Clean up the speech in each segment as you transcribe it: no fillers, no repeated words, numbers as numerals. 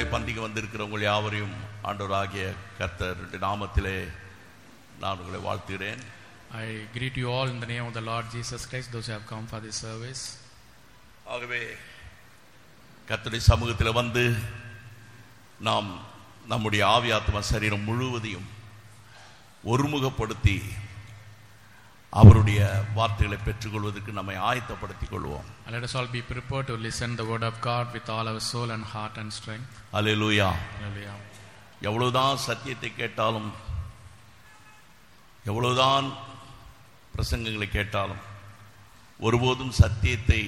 பந்திக்கு வந்திருக்கிற உங்கள் யாவரையும் ஆண்டவராகிய கர்த்தருடைய நாமத்திலே நான் உங்களை வாழ்த்துகிறேன். I greet you all in the name of the Lord Jesus Christ, those who have come for this service. ஆகவே கர்த்தருடைய சமூகத்தில் வந்து நாம் நம்முடைய ஆவி ஆத்மா சரீரம் முழுவதையும் ஒருமுகப்படுத்தி அவருடைய வார்த்தைகளை பெற்றுக்கொள்வதற்கு நம்மை ஆயத்தப்படுத்திக் கொள்வோம். Let us all be prepared to listen the word of God with all our soul and heart and strength. Hallelujah. Hallelujah. எவ்வளவுதான் சத்தியத்தை கேட்டாலும், எவ்வளவுதான் பிரசங்கங்களை கேட்டாலும், ஒருபோதும் சத்தியத்தை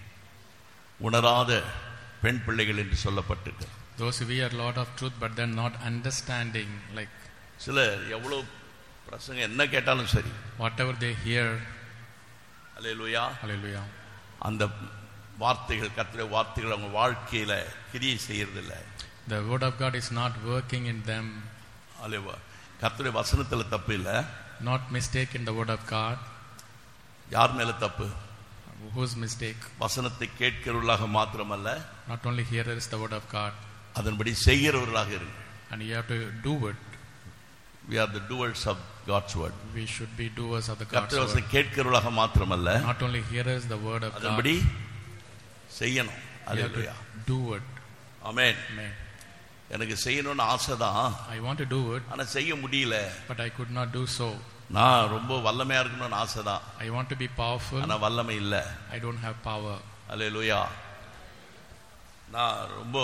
உணராத பெண் பிள்ளைகள் என்று சொல்லப்பட்டிருக்கு. Those who hear a lot of truth but then not understanding, like சிலர் எவ்வளவு பிரசங்கம் என்ன கேட்டாலும் சரி, whatever they hear, hallelujah, hallelujah, அந்த வார்த்தைகள் கர்த்தருடைய வார்த்தைகள் அவங்க வாழ்க்கையில கிரியை செய்யறதில்ல. the word of God is not working in them. அல்லேலூயா. கர்த்தருடைய வசனத்துல தப்பு இல்ல, not mistake in the word of God. யார் மேல தப்பு? Whose mistake? வசனத்தை கேட்கிறவர்களாக மாத்திரமல்ல, not only hearers the word of God, அதன்படி செய்கிறவர்களாக இருங்க. and you have to do it. We are the doers of God's word. We should be doers of the God's கர்த்தருடைய word. வசனம் கேட்கிறவர்களாக மாத்திரமல்ல, Not only hearers the word of God, அதன்படி செய்யணும். you have hallelujah. to do it. Amen. Amen. எனக்கு செய்யணும்னு ஆசைதான், I want to do it, ஆனா செய்ய முடியல. but I could not do so. நான் ரொம்ப வல்லமையா இருக்கணும்னு ஆசைதான், I want to be powerful, ஆனா வல்லமை இல்ல. I don't have power. அல்லேலூயா. நான் ரொம்ப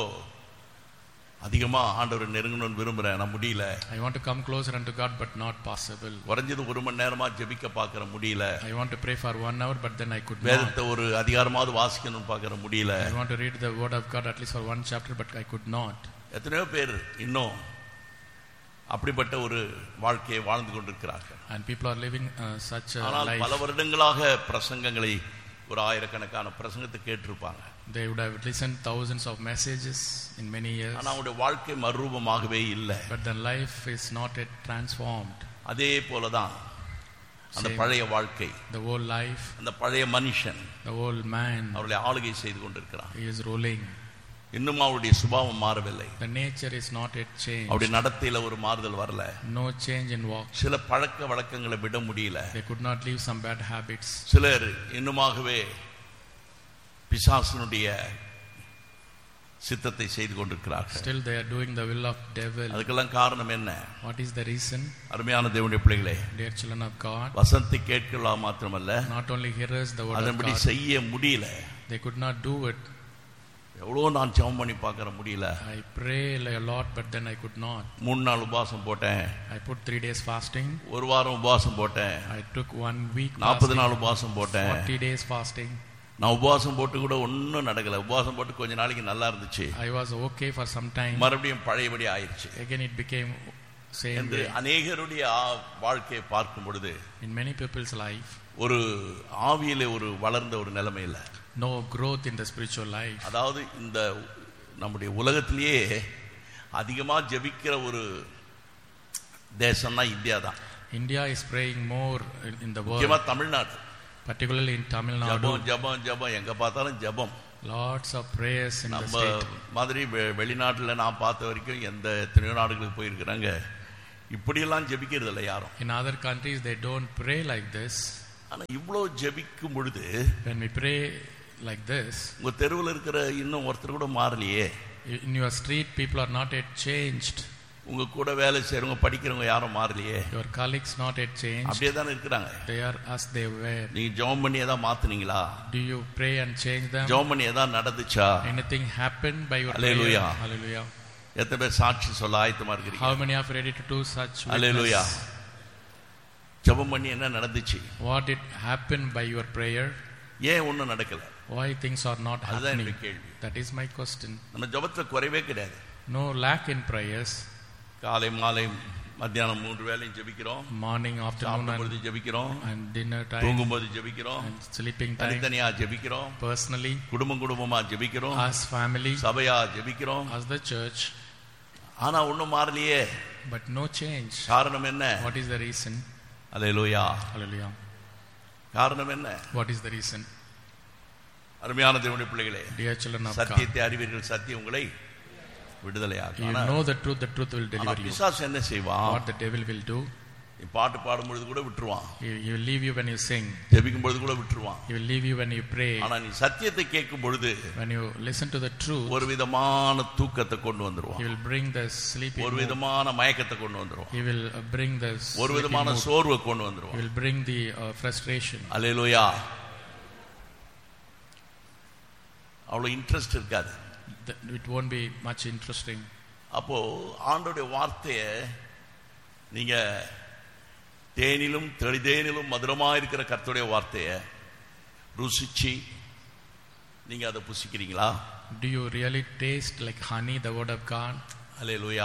அதிகமா ஆண்டவரை நெருங்கணும்னு விரும்புறேன், நான் முடியல. I want to come closer unto God, but not possible. குறைஞ்சது 1 மணி நேரமா ஜெபிக்க பார்க்கற முடியல. I want to pray for 1 hour, but then I could not. வேதத்தை ஒரு அதிகாரமாவது வாசிக்கணும்னு பார்க்கற முடியல. I want to read the word of God at least for 1 chapter, but I could not. எத்தனையோ பேர் இன்னும் அப்படிப்பட்ட ஒரு வாழ்க்கையை வாழ்ந்து கொண்டிருக்கிறார்கள். And people are living such a ஆனால் life. பல வருடங்களாக பிரசங்கங்களை ஒரு ஆயிரக்கணக்கான பிரசங்கத்தை கேட்டிருப்பாங்க. They would have listened thousands of messages in many years, ஆனா அவங்களுடைய வாழ்க்கை மறுரூபமாகவே இல்லை. but their life is not yet transformed. அதே போலதான் அந்த பழைய வாழ்க்கை, The old life, அந்த பழைய மனுஷன் the old man, அவர்களை ஆளுகை செய்து கொண்டிருக்கிறான். he is ruling. இன்னும் அவருடைய சுபாவம் மாறவில்லை. The nature is not yet changed. அவருடைய நடத்தையில ஒரு மாறுதல் வரல. No change in walk. சில பழக்க வழக்கங்களை விட முடியல. They could not leave some bad habits. சிலர் இன்னுமாகவே பிசாசனுடைய சித்தத்தை செய்து கொண்டிருக்கிறார்கள். Still they are doing the will of devil. அதுக்கெல்லாம் காரணம் என்ன? What is the reason? அருமையான தேவனுடைய பிள்ளைகளே, Dear children of God, வசனத்தை கேட்கலாம் மாத்திரமல்ல, not only hearers the word of அதன்படி God, செய்ய முடியல. they could not do it. எவ்வளோ நான் ஜெபம் பண்ணி பார்க்கற முடியல. I pray a lot, but then I could not. 3 நாள் உபவாசம் போட்டேன், I put 3 days fasting. ஒரு வாரம் உபவாசம் போட்டேன், I took 1 week 40 fasting, நாள் உபவாசம் போட்டேன். 40 days fasting. நான் உபவாசம் போட்டு கூட ஒன்றும் நடக்கல. உபவாசம் போட்டு கொஞ்ச நாளைக்கு நல்லா இருந்துச்சு, I was okay for some time. மறுபடியும் பழையபடி ஆயிடுச்சு. Again it became same என்று way. அநேகருடைய வாழ்க்கையை பார்க்கும் பொழுது In many people's life, ஒரு ஆவியிலே ஒரு வளர்ந்த ஒரு நிலைமை இல்லை. no growth in the spiritual life. அதாவது இந்த நம்முடைய உலகத்திலேயே அதிகமா ஜெபிக்கிற ஒரு தேசம்னா இந்தியா தான். India is praying more in the world, முக்கியமா Tamil Nadu. particularly in Tamil Nadu. ஜபம் ஜபம் ஜபம், எங்க பார்த்தாலும் ஜபம். Lots of prayers in the நம்ம state. மாதிரி வெளிநாட்டுல நான் பார்த்த வரைக்கும் எத்தனையோ நாடுகளுக்கு போயிருக்கிறாங்க, இப்படியெல்லாம் ஜெபிக்கிறது இல்லை யாரும். In other countries they don't pray like this. ஆனா இவ்வளோ ஜெபிக்கும் பொழுது When we pray like this, உங்க தெருவில் இருக்கிற இன்னும் ஒருத்தர் கூட மாறலையே. in your street people are not yet changed. உங்க கூட வேலை செய்யறவங்க படிக்கிறவங்க யாரும் மாறலையே. Your colleagues not yet changed. அப்படியே தானே இருக்கிறாங்க. They are as they were. நீங்க ஜெபம் பண்ணி ஏதாவது மாத்துனீங்களா? Do you pray and change them? ஜெபம் பண்ணி ஏதாவது நடந்துச்சா? Anything happened by your Hallelujah. prayer? Hallelujah. எத்தனை பேர் சாட்சி சொல்ல ஆயத்தமா இருக்கிறீங்க? How many are ready to do such witness? Hallelujah. ஜெபம் பண்ணி என்ன நடந்துச்சு? What did happen by your prayer? ஏன் ஒண்ணும் நடக்கல? Why things are not அதுதான் happening? என்னுடைய கேள்வி. That is my question. நம்ம ஜெபத்துல குறைவே கிடையாது. No lack in prayers. காலை மாலை மத்தியானம் 3 வேளையும் ஜெபிக்கிறோம். Morning, afternoon, சாப்பிடும்போது ஜெபிக்கிறோம், and dinner time, தூங்கும்போது ஜெபிக்கிறோம், and sleeping time. தனித்தனியா ஜெபிக்கிறோம், Personally, குடும்பமா ஜெபிக்கிறோம், as family, சபையா ஜெபிக்கிறோம். as the church, ஆனா ஒண்ணும் மாறலையே. but no change. காரணம் என்ன? What is the reason? Hallelujah. Hallelujah. காரணம் என்ன? What is the reason? அருமையான தேவனுடைய பிள்ளைகளே, Dear children of God, சத்தியத்தை அறிவீர்கள், சத்தியம் உங்களை விடுதலையாக்கும். You know the truth will deliver you. பிசாசு என்ன செய்வான்? What the devil will do? பாட்டு பாடும்பொழுது கூட விட்டுருவான். He will leave you when you sing. ஜெபிக்கும் பொழுது கூட விட்டுருவான். He will leave you when you pray. ஆனா நீ சத்தியத்தை கேட்கும் பொழுது When you listen to the truth, ஒரு விதமான தூக்கத்தை கொண்டு வந்துருவான். He will bring the sleepy ஒரு விதமான மயக்கத்தை கொண்டு வந்துருவான். He will bring the ஒரு விதமான சோர்வை கொண்டு He வந்துருவான். will bring the frustration. அல்லேலூயா. அவ்வளவு இன்ட்ரெஸ்ட் இருக்காது. It won't be much interesting. அப்போ ஆண்டவருடைய வார்த்தையை நீங்க தேனிலும் தெளிதேனிலும் மதுரமாக இருக்கிற கர்த்தருடைய வார்த்தையை ருசிச்சு நீங்க அதை புசிக்கிறீங்களா? Do you really taste like honey the word of God? அல்லேலூயா.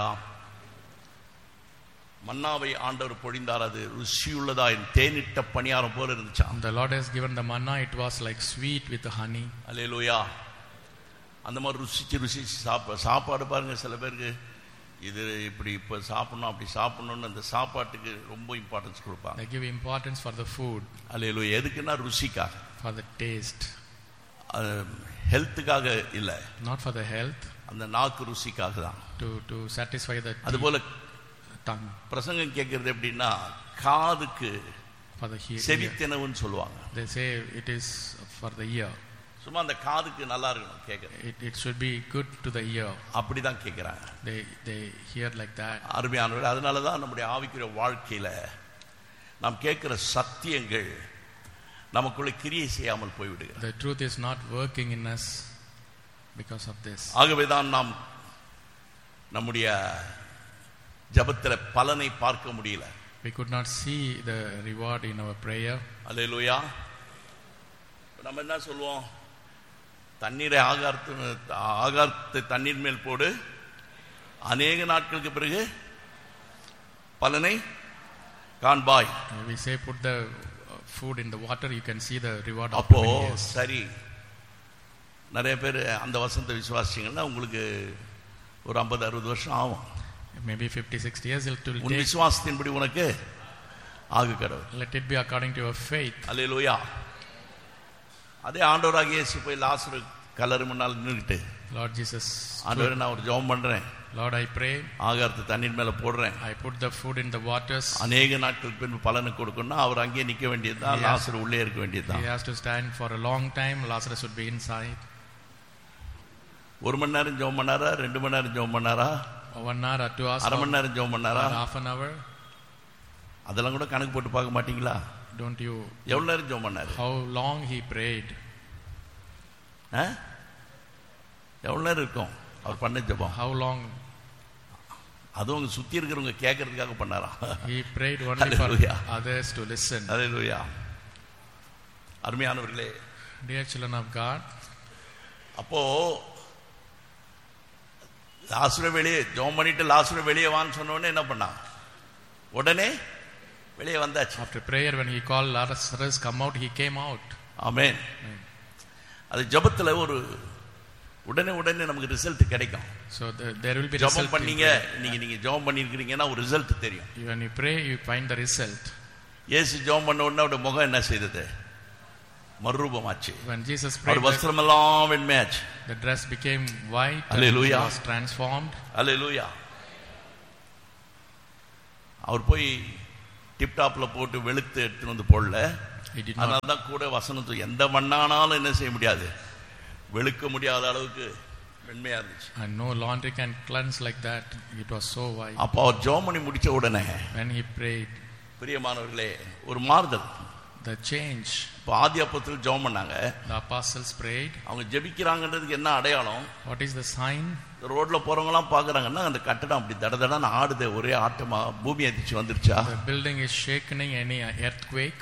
மன்னாவை ஆண்டவர் பொழிந்தார், அது ருசியுள்ளதா தேனிட்ட பணியாரம் போல இருந்துச்சா. The Lord has given the manna, it was like sweet with the honey. அல்லேலூயா. அந்த மாதிரி ருசிச்சு சாப்பாடு பாருங்க, சில பேருக்கு இது இப்படி இப்ப சாப்பிடணும் அப்படி சாப்பிடணும்னு அந்த சாப்பாட்டுக்கு ரொம்ப இம்பார்ட்டன்ஸ் கொடுப்பாங்க. They give importance for the food. அல்லேலூயா. எதுக்குன்னா ருசிக்காக, for the taste, ஹெல்த்துக்காக இல்ல, not for the health, அந்த நாக்கு ருசிக்காக தான். to satisfy the அதுபோல tongue. பிரசங்கம் கேட்கறது எப்படின்னா காதுக்கு for the hearing. செவித்தினவுன்னு சொல்லுவாங்க. They say it is for the ear. சும்மா அந்த காதுக்கு நல்லா இருக்கணும் கேட்கறது. It should be good to the ear. அப்படிதான் கேட்கிறாங்க. They hear like that. அருமையானவர்களே, அதனாலதான் நம்முடைய ஆவிக்குரிய வாழ்க்கையில நாம் கேட்கிற சத்தியங்கள் நமக்குள்ள கிரியை செய்யாமல் போய்விடுகிறது. The truth is not working in us because of this. ஆகவேதான் நாம் நம்முடைய ஜெபத்திலே பலனை பார்க்க முடியல. We could not see the reward in our prayer. அல்லேலூயா. நம்ம என்ன சொல்லுவோம்? தண்ணீரை ஆகாரத்தை தண்ணீர் மேல் போடு, அநேக நாட்களுக்கு பிறகு பலனை காண்பாய். We say put the food in the water, you can see the reward of அப்போ many years. சரி, நிறைய பேர் அந்த வசனத்தை விசுவாசிங்கன்னா உங்களுக்கு ஒரு 50-60 வருஷம் ஆகும். Maybe 50-60 years it will உன் take. விசுவாசத்தின்படி உனக்கு ஆகு கடவுள். Let it be according to your faith. அல்லேலூயா. அதே ஆண்டவராகிய இயேசு போய் லாசரு கல்லறை முன்னால் நின்னுக்கிட்டு, Lord Jesus, ஆண்டவரே நான் ஒரு ஜெபம் பண்றேன், Lord I pray, ஆகாரத்தை தண்ணீர் மேல போடுறேன், I put the food in the waters. அநேக நாட்களுக்கு பின்பு பலனை கொடுக்கணும்னா அவர் அங்கேயே நிக்க வேண்டியதுதான், லாசரு உள்ளே இருக்க வேண்டியதுதான். He has to stand for a long time, Lazarus would be inside. 1 மணி நேரம் ஜெபம் பண்ணாரா, 2 மணி நேரம் ஜெபம் பண்ணாரா, 1 hour or 2 hours, அரை மணி நேரம் ஜெபம் பண்ணாரா, half an hour? அதெல்லாம் கூட கணக்கு போட்டு பார்க்க மாட்டீங்களா? Don't you? எவ்வளவு நேரம் ஜெபம் பண்ணாரு? How long he prayed? எவ்வளவு நேரம் இருக்கும் அவர் பண்ண ஜெபம்? How long? அதுவும் சுத்தி இருக்கிறவங்க கேட்கறதுக்காக பண்ணாரா? He prayed only for Hallelujah. others to listen. அல்லேலூயா. அருமையானவர்களே, Dear children of God, அப்போ லாசரு வெளியே ஜெபம் பண்ணிட்டு லாசரு வெளியே வான்னு சொன்ன உடனே என்ன பண்ணா? உடனே வெளியே வந்தாச்சு. after prayer when he called Lazarus come out, he came out. ஆமென். அது ஜெபத்துல ஒரு உடனே நமக்கு ரிசல்ட் கிடைக்கும். So there will be ஜெபம் result. பண்ணீங்க, நீங்க ஜெபம் பண்ணிருக்கீங்கன்னா ஒரு ரிசல்ட் தெரியும். When you pray, you find the result. இயேசு ஜெபம் பண்ண உடனே அவருடைய முகம் என்ன செய்தது? மறுரூபமாச்சு. When Jesus prayed, வஸ்திரம் எல்லாம் வெண்மையாச்சு. the dress became white. Hallelujah. And was transformed. அல்லேலூயா. அவர் போய் டிப்டாப்ல போட்டு வெளுத்து எடுத்துட்டு வந்து போடல. அதனாலதான் கூட வசனத்து எந்த மண்ணானாலும் என்ன செய்ய முடியாது, வெளுக்க முடியாத அளவுக்கு வெண்மையா இருந்துச்சு. And no laundry can cleanse like that. It was so white. அப்ப அவர் ஜெபம் பண்ணி முடிச்ச உடனே when he prayed, பிரியமானவர்களே, ஒரு மாறுதல். the change. இப்ப ஆதி அப்போஸ்தலர் ஜெபம் பண்ணாங்க, the apostles prayed. அவங்க ஜெபிக்கிறாங்கன்றதுக்கு என்ன அடையாளம்? What is the sign? ரோட்ல போறவங்க எல்லாம் பாக்குறாங்கன்னா அந்த கட்டடம் அப்படி தடதடன்னு ஆடுது, ஒரே ஆட்டமா, பூமி அதிர்ச்சி வந்துருச்சா? The building is shaking, any earthquake?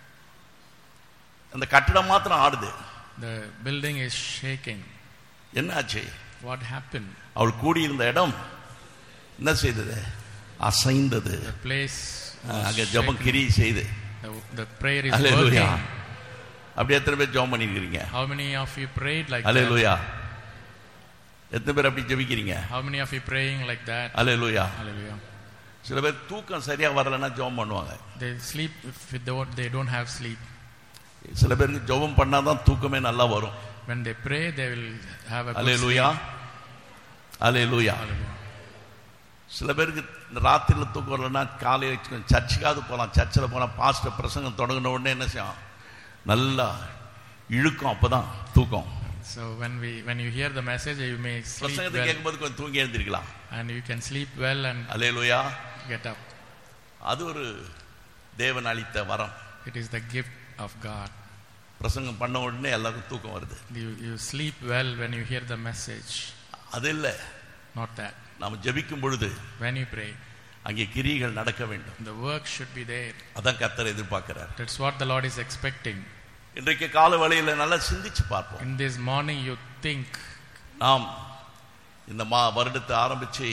அந்த கட்டடம் மாத்திரம் ஆடுது. The building is shaking. என்னாச்சு? What happened? அவர் கூடியிருந்த இடம் என்ன செய்தது? அசைந்தது. The place அங்க ஜெபம் கிரியை செய்து. the prayer is Hallelujah. working. அப்படி எத்தனை பேர் ஜெபம் பண்ணிருக்கீங்க? How many of you prayed like Hallelujah. that? எத்தனை பேர் அப்படி ஜெபிக்கிறீங்க? How many of you praying like that? Hallelujah. Hallelujah. சில பேர் தூக்கம் சரியா வரலன்னா ஜெபம் பண்ணுவாங்க. They sleep if they don't have sleep. சில பேருக்கு ஜெபம் பண்ணாதான் தூக்கமே நல்லா வரும். When they pray, they will have a good Hallelujah. sleep. Hallelujah. Hallelujah. சில பேருக்கு இந்த ராத்திரியில் தூக்கம் வரலன்னா காலையில் சர்ச்சுக்காவது போகலாம். சர்ச்சில் போனால் பாஸ்டர் பிரசங்கம் தொடங்கின உடனே என்ன செய்யும், நல்லா இழுக்கும், அப்பதான் தூக்கம். So when you hear the message, you may sleep பிரசங்கத்தை well, கேட்கும்போது கொஞ்சம் தூங்கி எழுந்திருக்கலாம். and you can sleep well and hallelujah. get up. அது ஒரு தேவன் அளித்த வரம். It is the gift of God. பிரசங்கம் பண்ண உடனே எல்லாருக்கும் தூக்கம் வருது. You sleep well when you hear the message. அது இல்லை, Not that. நாம் ஜெபிக்கும் பொழுது When you pray, அங்கே கிரியைகள் நடக்க வேண்டும். the work should be there. அதான் கர்த்தர் எதிர்பார்க்கிறார். That's what the Lord is expecting. இன்றைக்கு கால வேளையில் நல்லா சிந்திச்சு பார்ப்போம். In this morning, you think. நாம் இந்த வருடத்தை ஆரம்பிச்சு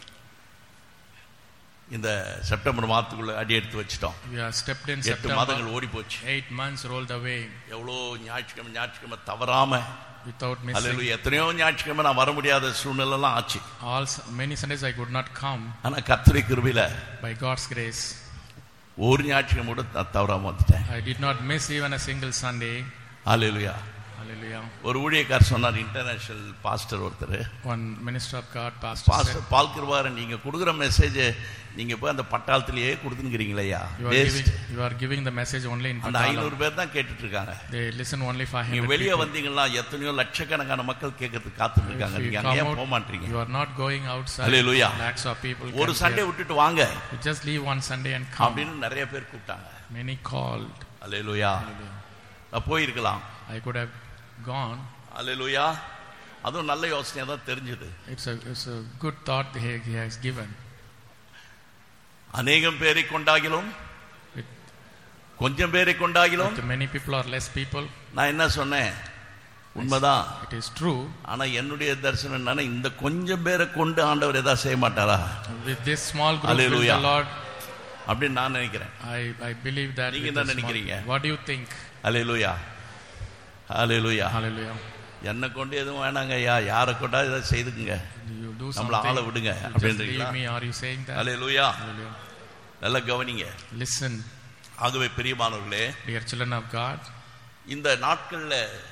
இந்த செப்டம்பர் மாதத்துக்குள்ள அடி எடுத்து வச்சிட்டோம். We have stepped in 8 September. மாதங்கள் ஓடி போச்சு. 8 months rolled away எவ்வளோ ஞாயிற்றுக்கிழமை தவறாம, without missing. அல்லேலூயா, எத்தனையோ ஞாயிற்றுக்கிழமை நான் வர முடியாத சூழ்நிலைலாம் ஆச்சு. Many Sundays I could not come. ஆனா கர்த்தருடைய கிருபையில By God's grace, ஒரு ஞாயிற்றுக்கிழமை கூட நான் தவறாம வந்துட்டேன். I did not miss even a single Sunday. Hallelujah. Hallelujah. ஒரு ஊழியக்காரர் சொன்னார், இன்டர்நேஷனல் பாஸ்டர் ஒருத்தர், One minister of God, pastor said, pastor பால் கிருபாரன், நீங்க கொடுக்குற மெசேஜ் நீங்க போய் அந்த பட்டாளத்திலேயே கொடுத்துருக்கீங்களா, you are giving the message only in அந்த Patala. 500 பேர் தான் கேட்டுட்டு இருக்காங்க. They listen only for நீங்க 500 வெளியே people. வந்தீங்கன்னா எத்தனையோ லட்சக்கணக்கான மக்கள் கேட்கறதுக்கு காத்துட்டு இருக்காங்க. If you நீங்க come அங்கேயே out, போக மாட்டீங்க. you are not going outside. Hallelujah. Lakhs of people ஒரு come சண்டே here. விட்டுட்டு வாங்க You just leave one Sunday and come. அப்படின்னு நிறைய பேர் கூப்பிட்டாங்க. Many called. அல்லேலூயா. நான் போயிருக்கலாம். I could have gone. அல்லேலூயா. அதுவும் நல்ல யோசனையா தான் தெரிஞ்சது. It's a good thought he has given. அநேகம் பேரை கொண்டாகிலும் கொஞ்சம் பேரை கொண்டாகிலும் With many people or less people, நான் என்ன சொன்னேன், உண்மைதான். it is true. ஆனா என்னுடைய தரிசனம் என்னன்னா, இந்த கொஞ்சம் பேரை கொண்டு ஆண்டவர் ஏதாவது செய்ய மாட்டாரா With this small group, will Hallelujah. the Lord. அப்படின்னு நான் நினைக்கிறேன். I believe that. நீங்க with என்ன the small- நினைக்கிறீங்க? What do you think? Hallelujah. Hallelujah. Hallelujah. என்னை கொண்டு எதுவும் வேணாங்க ஐயா, யாரை கொண்டா இதை செய்துக்குங்க, You do நம்மள ஆள something. விடுங்க You just அப்படின்றீங்களா? leave me. Are you saying that? Hallelujah. Hallelujah. நல்லா கவனிங்க. Listen, ஆகவே பிரியமானவர்களே, dear children of God. இந்த நாட்கள்ல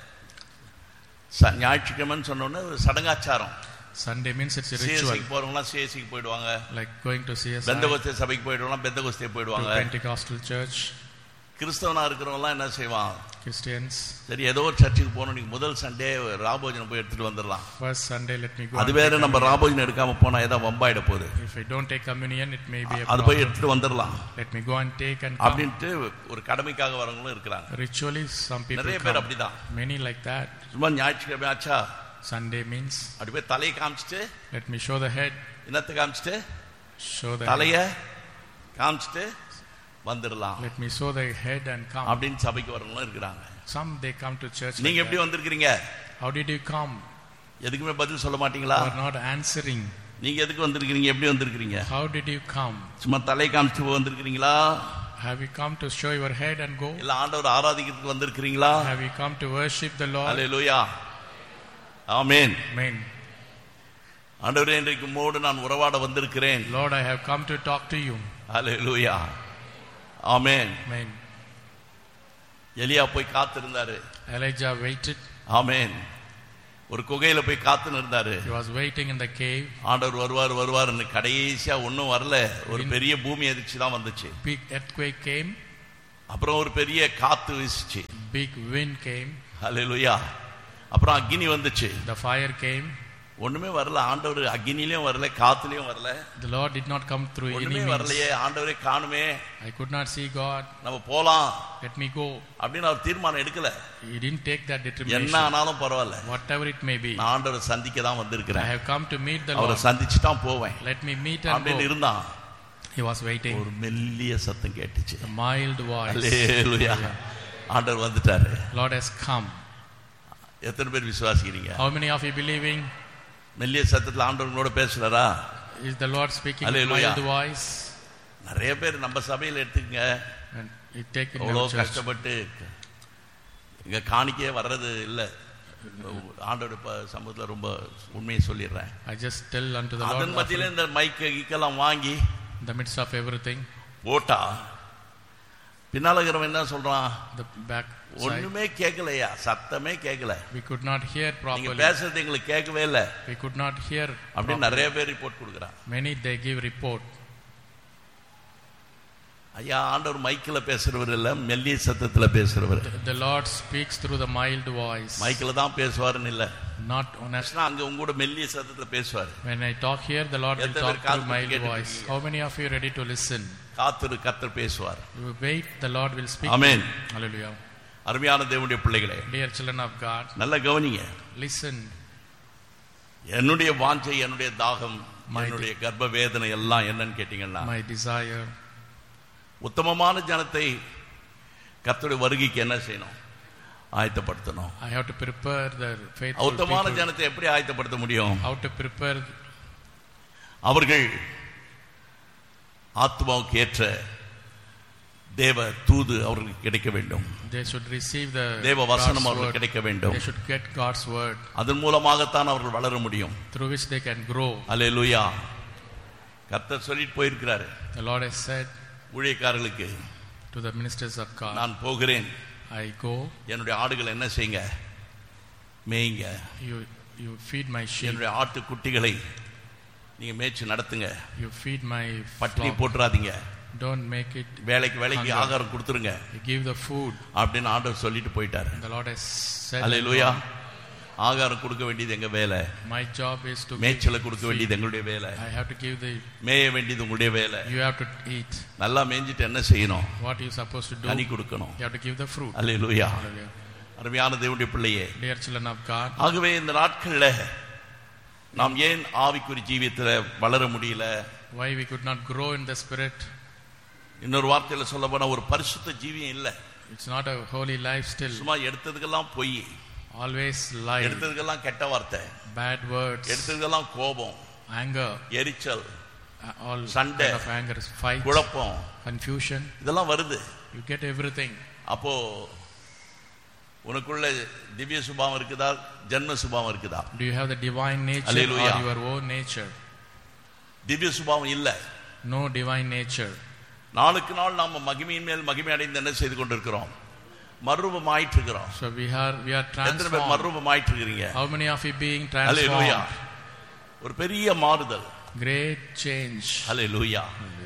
ஞாயிற்றுக்கிழமைன்னு சொன்னோன்னே ஒரு சடங்காச்சாரம். Sunday means it's a ritual. சிஎஸ்சிக்கு போறவங்களாம் சிஎஸ்சிக்கு போயிடுவாங்க, Like going to CSI, Pentecost சபைக்கு போயிடுவாங்க, பெந்தகோஸ்தே to போயிடுவாங்க. Pentecostal church. கிறிஸ்தவனா இருக்கிறவங்களாம் என்ன செய்வான், Christians, சரி ஏதோ ஒரு சர்ச்சுக்கு போகணும், நீங்க முதல் சண்டே ராபோஜனம் போய் எடுத்துட்டு வந்துடலாம். first Sunday let me go. அது and வேற, take நம்ம communion. ராபோஜனம் எடுக்காம போனா ஏதாவது வம்பாயிட போகுது, If I don't take communion, it may be a அது போய் problem. எடுத்துட்டு வந்துடலாம் Let me go and take and come. அப்படின்ட்டு ஒரு கடமைக்காக வரவங்களும் இருக்கிறாங்க. Ritually, some people நிறைய பேர் come. அப்படிதான். Many like that. சும்மா ஞாயிற்றுக்கிழமை ஆச்சா Sunday means அப்படி போய் தலையை காமிச்சிட்டு, let me show the head, இன்னத்தை காமிச்சிட்டு, show the தலைய காமிச்சிட்டு வந்துடலாம் let me show the head and come. அப்படின்னு சபைக்கு வரவங்களும் இருக்கிறாங்க. Some they come to church. நீங்க Like எப்படி that. வந்திருக்கிறீங்க? How did you come? எதுக்குமே பதில் சொல்ல மாட்டீங்களா? You are not answering. நீங்க எதுக்கு வந்திருக்கிறீங்க, எப்படி வந்திருக்கிறீங்க? How did you come? சும்மா தலை காமிச்சு வந்திருக்கிறீங்களா, Have you come to show your head and go? இல்ல ஆண்டவர் ஆராதிக்கிறதுக்கு வந்திருக்கிறீங்களா? Have you come to worship the Lord? Hallelujah. Amen. Amen. ஆண்டவரே, இன்றைக்கு உம்மோடு நான் உறவாட வந்திருக்கிறேன். Lord, I have come to talk to you. Hallelujah. Amen. Amen. எலியா போய் காத்திருந்தாரு. Elijah waited. ஆமென். ஒரு குகையில போய் காத்து இருந்தாரு. He was waiting in the cave. ஆண்டவர் வருவார்னு கடைசியா ஒன்னும் வரல. ஒரு பெரிய பூமி அதிர்ச்சி தான் வந்துச்சு. Big earthquake came. அப்புறம் ஒரு பெரிய காத்து வீசுச்சு. Big wind came. அல்லேலூயா. அப்புறம் அக்கினி வந்துச்சு. The fire came. ஒண்ணுமே வரல. ஆண்டவர் அக்கினிலயும் வரல, காத்துலயும் வரல. The Lord did not come through any ஒண்ணுமே means. வரலையே, ஆண்டவரே காணுமே, I could not see God. நம்ம போலாம் Let me go. அப்படின்னு அவர் தீர்மானம் எடுக்கல. He didn't take that என்ன determination. ஆனாலும் பரவாயில்ல, Whatever it may be. நான் ஆண்டவரை சந்திக்க தான் I வந்திருக்கிறேன், have come to meet the அவரை Lord. சந்திச்சு தான் போவேன் Let me meet and அப்படின்னு go. இருந்தான். He was waiting. ஒரு மெல்லிய சத்தம் கேட்டுச்சு. A mild voice. அல்லேலூயா. ஆண்டவர் வந்துட்டாரு. Lord has come. எத்தனை பேர் விசுவாசிக்கிறீங்க? How many of you believing? மெல்லிய சத்தத்துல ஆண்டவரோட பேசுறாரா? Is the Lord speaking in Hallelujah. mild voice? நிறைய பேர் நம்ம சபையில எடுத்துக்கங்க, And you take it in அவ்வளோ our church. கஷ்டப்பட்டு இங்க காணிக்கே வர்றது இல்ல. ஆண்டோட சமூகத்துல ரொம்ப உண்மையை சொல்லிடுறேன். I just tell unto the Lord. அதன் மத்தியில இந்த மைக்கு கீக்கெல்லாம் வாங்கி In the midst of everything, போட்டா பின்னால இருக்கிறவன் என்ன சொல்றான்? the back. ஒண்ணுமே கேட்கலையா, சத்தமே கேட்கல. We could not hear நீங்க properly. பேசுறது எங்களுக்கு கேட்கவே இல்ல. We could not hear. அப்படி நிறைய பேர் ரிப்போர்ட் கொடுக்குறாங்க. Many they give report. ஐயா, ஆண்டவர் மைக்கில பேசுறவர் இல்ல, மெல்லிய சத்தத்துல பேசுறவர். The Lord speaks through the mild voice. மைக்கில தான் பேசுவாருன்னு இல்ல, Not on a. அங்க உங்க கூட மெல்லிய சத்தத்துல பேசுவார். When I talk here, the Lord will talk through mild voice. How many of you are ready to listen? காத்துரு கர்த்தர் பேசுவார். You wait, the Lord will speak. Amen. Hallelujah. அருமையான தேவனுடைய பிள்ளைகளே, Dear children of God, நல்ல கவனிங்க. listen. என்னுடைய வாஞ்சை, என்னுடைய தாகம், என்னுடைய கர்ப்ப வேதனை எல்லாம் என்னன்னு கேட்டீங்கன்னா, My desire. உத்தமமான ஜனத்தை கர்த்தருடைய வருகைக்கு என்ன செய்யணும்? ஆயத்தப்படுத்தணும். I have to prepare the faithful உத்தமமான people. ஜனத்தை எப்படி ஆயத்தப்படுத்த முடியும்? How to prepare? அவர்கள் ஆத்மாவுக்கு ஏற்ற தேவ தூது அவர்களுக்கு கிடைக்க வேண்டும். They should receive the தேவ வசனம் God's அவர்களுக்கு word. கிடைக்க வேண்டும். They should get God's word, அதன் மூலமாகத்தான் அவர்கள் வளர முடியும். through which they can grow. அல்லேலூயா. கர்த்தர் சொல்லிட்டு போயிருக்கிறாரு, The Lord has said ஊழியக்காரர்களுக்கு, to the ministers of God, நான் போகிறேன், I go, என்னுடைய ஆடுகளை என்ன செய்யுங்க? மேய்ங்க. you feed my sheep, என்னுடைய ஆட்டு குட்டிகளை நீங்க மேய்ச்சி நடத்துங்க. you feed my பட்டினி flock. போட்டுறாதீங்க. Don't make it வேலைக்கு hunger. ஆகாரம் கொடுத்துருங்க You give the food. அப்படின்னு ஆண்டவர் சொல்லிட்டு போயிட்டாரு. The Lord has said, அல்லேலூயா. ஆகாரம் கொடுக்க வேண்டியது எங்க வேலை, my job is to மேய்ச்சலை கொடுக்க வேண்டியது எங்களுடைய வேலை, I have to give the, மேய வேண்டியது உங்களுடைய வேலை. you have to eat. நல்லா மேய்ஞ்சிட்டு என்ன செய்யணும்? What you supposed to do? கனி கொடுக்கணும். You have to give the fruit. Hallelujah. Hallelujah. அருமையான தேவனுடைய பிள்ளையே, Dear children of God, ஆகவே இந்த நாட்கள்ல நாம் ஏன் ஆவிக்குரிய ஜீவியத்துல வளர முடியல? why we could not grow in the spirit? இன்னொரு வார்த்தையில சொல்ல போனா ஒரு பரிசுத்த ஜீவியம் இல்ல. It's not a holy life still. சும்மா எடுத்ததுக்கெல்லாம் பொய், Always lie, எடுத்ததுக்கெல்லாம் கெட்ட வார்த்தை, bad words, எடுத்ததுக்கெல்லாம் கோபம், anger, எரிச்சல், all சண்டை, kind of anger, fights, குழப்பம், confusion. இதெல்லாம் வருது. You get everything. அப்போ உனக்குள்ள திவ்ய சுபாவம் இருக்குதா, ஜன்ம சுபாவம் இருக்குதா? Do you have the divine nature Hallelujah. or your own nature? திவ்ய சுபாவம் இல்ல. No divine nature. நாளுக்கு நாள் நாம மகிமையின் மேல் மகிமை அடைந்து என்ன செய்து கொண்டிருக்கிறோம்? மறுரூபமாயிட்டு இருக்கிறோம். So we are எத்தனை பேர் transformed. மறுரூபமாயிட்டு இருக்கிறீங்க? How many of you being hallelujah. transformed? ஒரு பெரிய மாறுதல். Great change. ஹல்லேலூயா.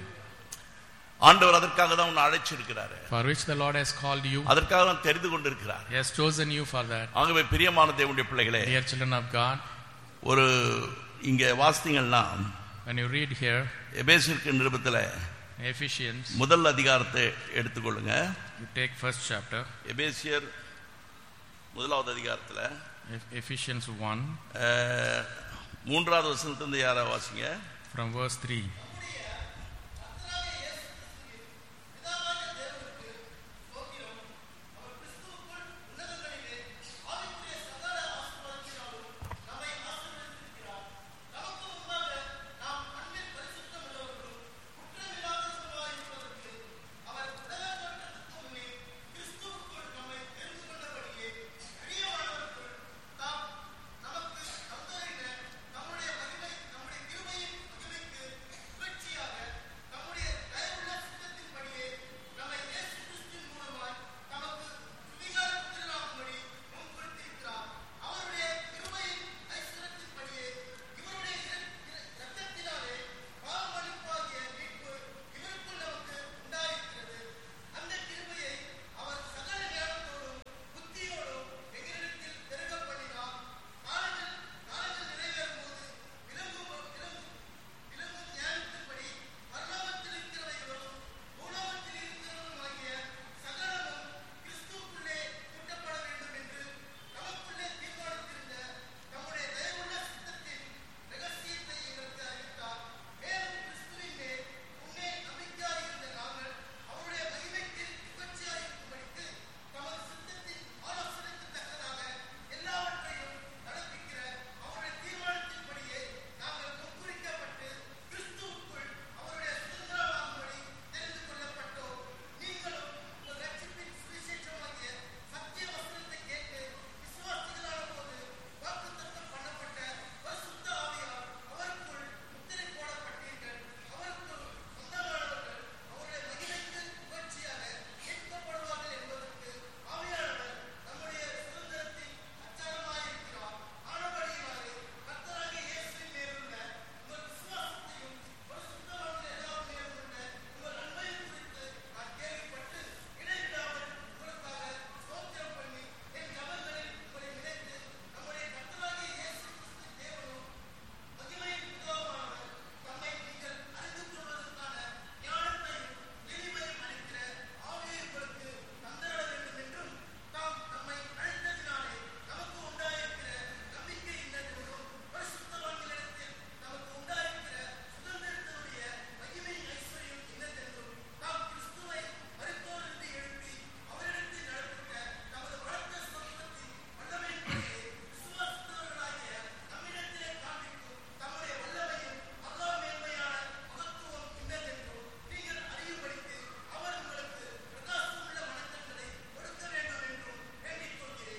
ஆண்டவர் அதற்காக தான் உன்னை அழைச்சிருக்கிறாரு. For which the Lord has called you. அதற்காக தான் தெரிந்து கொண்டிருக்கிறார். He has chosen you for that. ஆகவே பிரியமான தேவனுடைய பிள்ளைகளே, Dear children of God, ஒரு இங்க வாசித்தீங்கன்னா, when you read here, எபேசியருக்கு நிருபத்துல Ephesians, முதல் அதிகாரத்தை எடுத்துக்கொள்ளுங்க. you take first chapter. எபேசியர் முதலாவது அதிகாரத்துல Ephesians 1 மூன்றாவது வசனத்திலிருந்து யாரா வாசிங்க? from verse 3.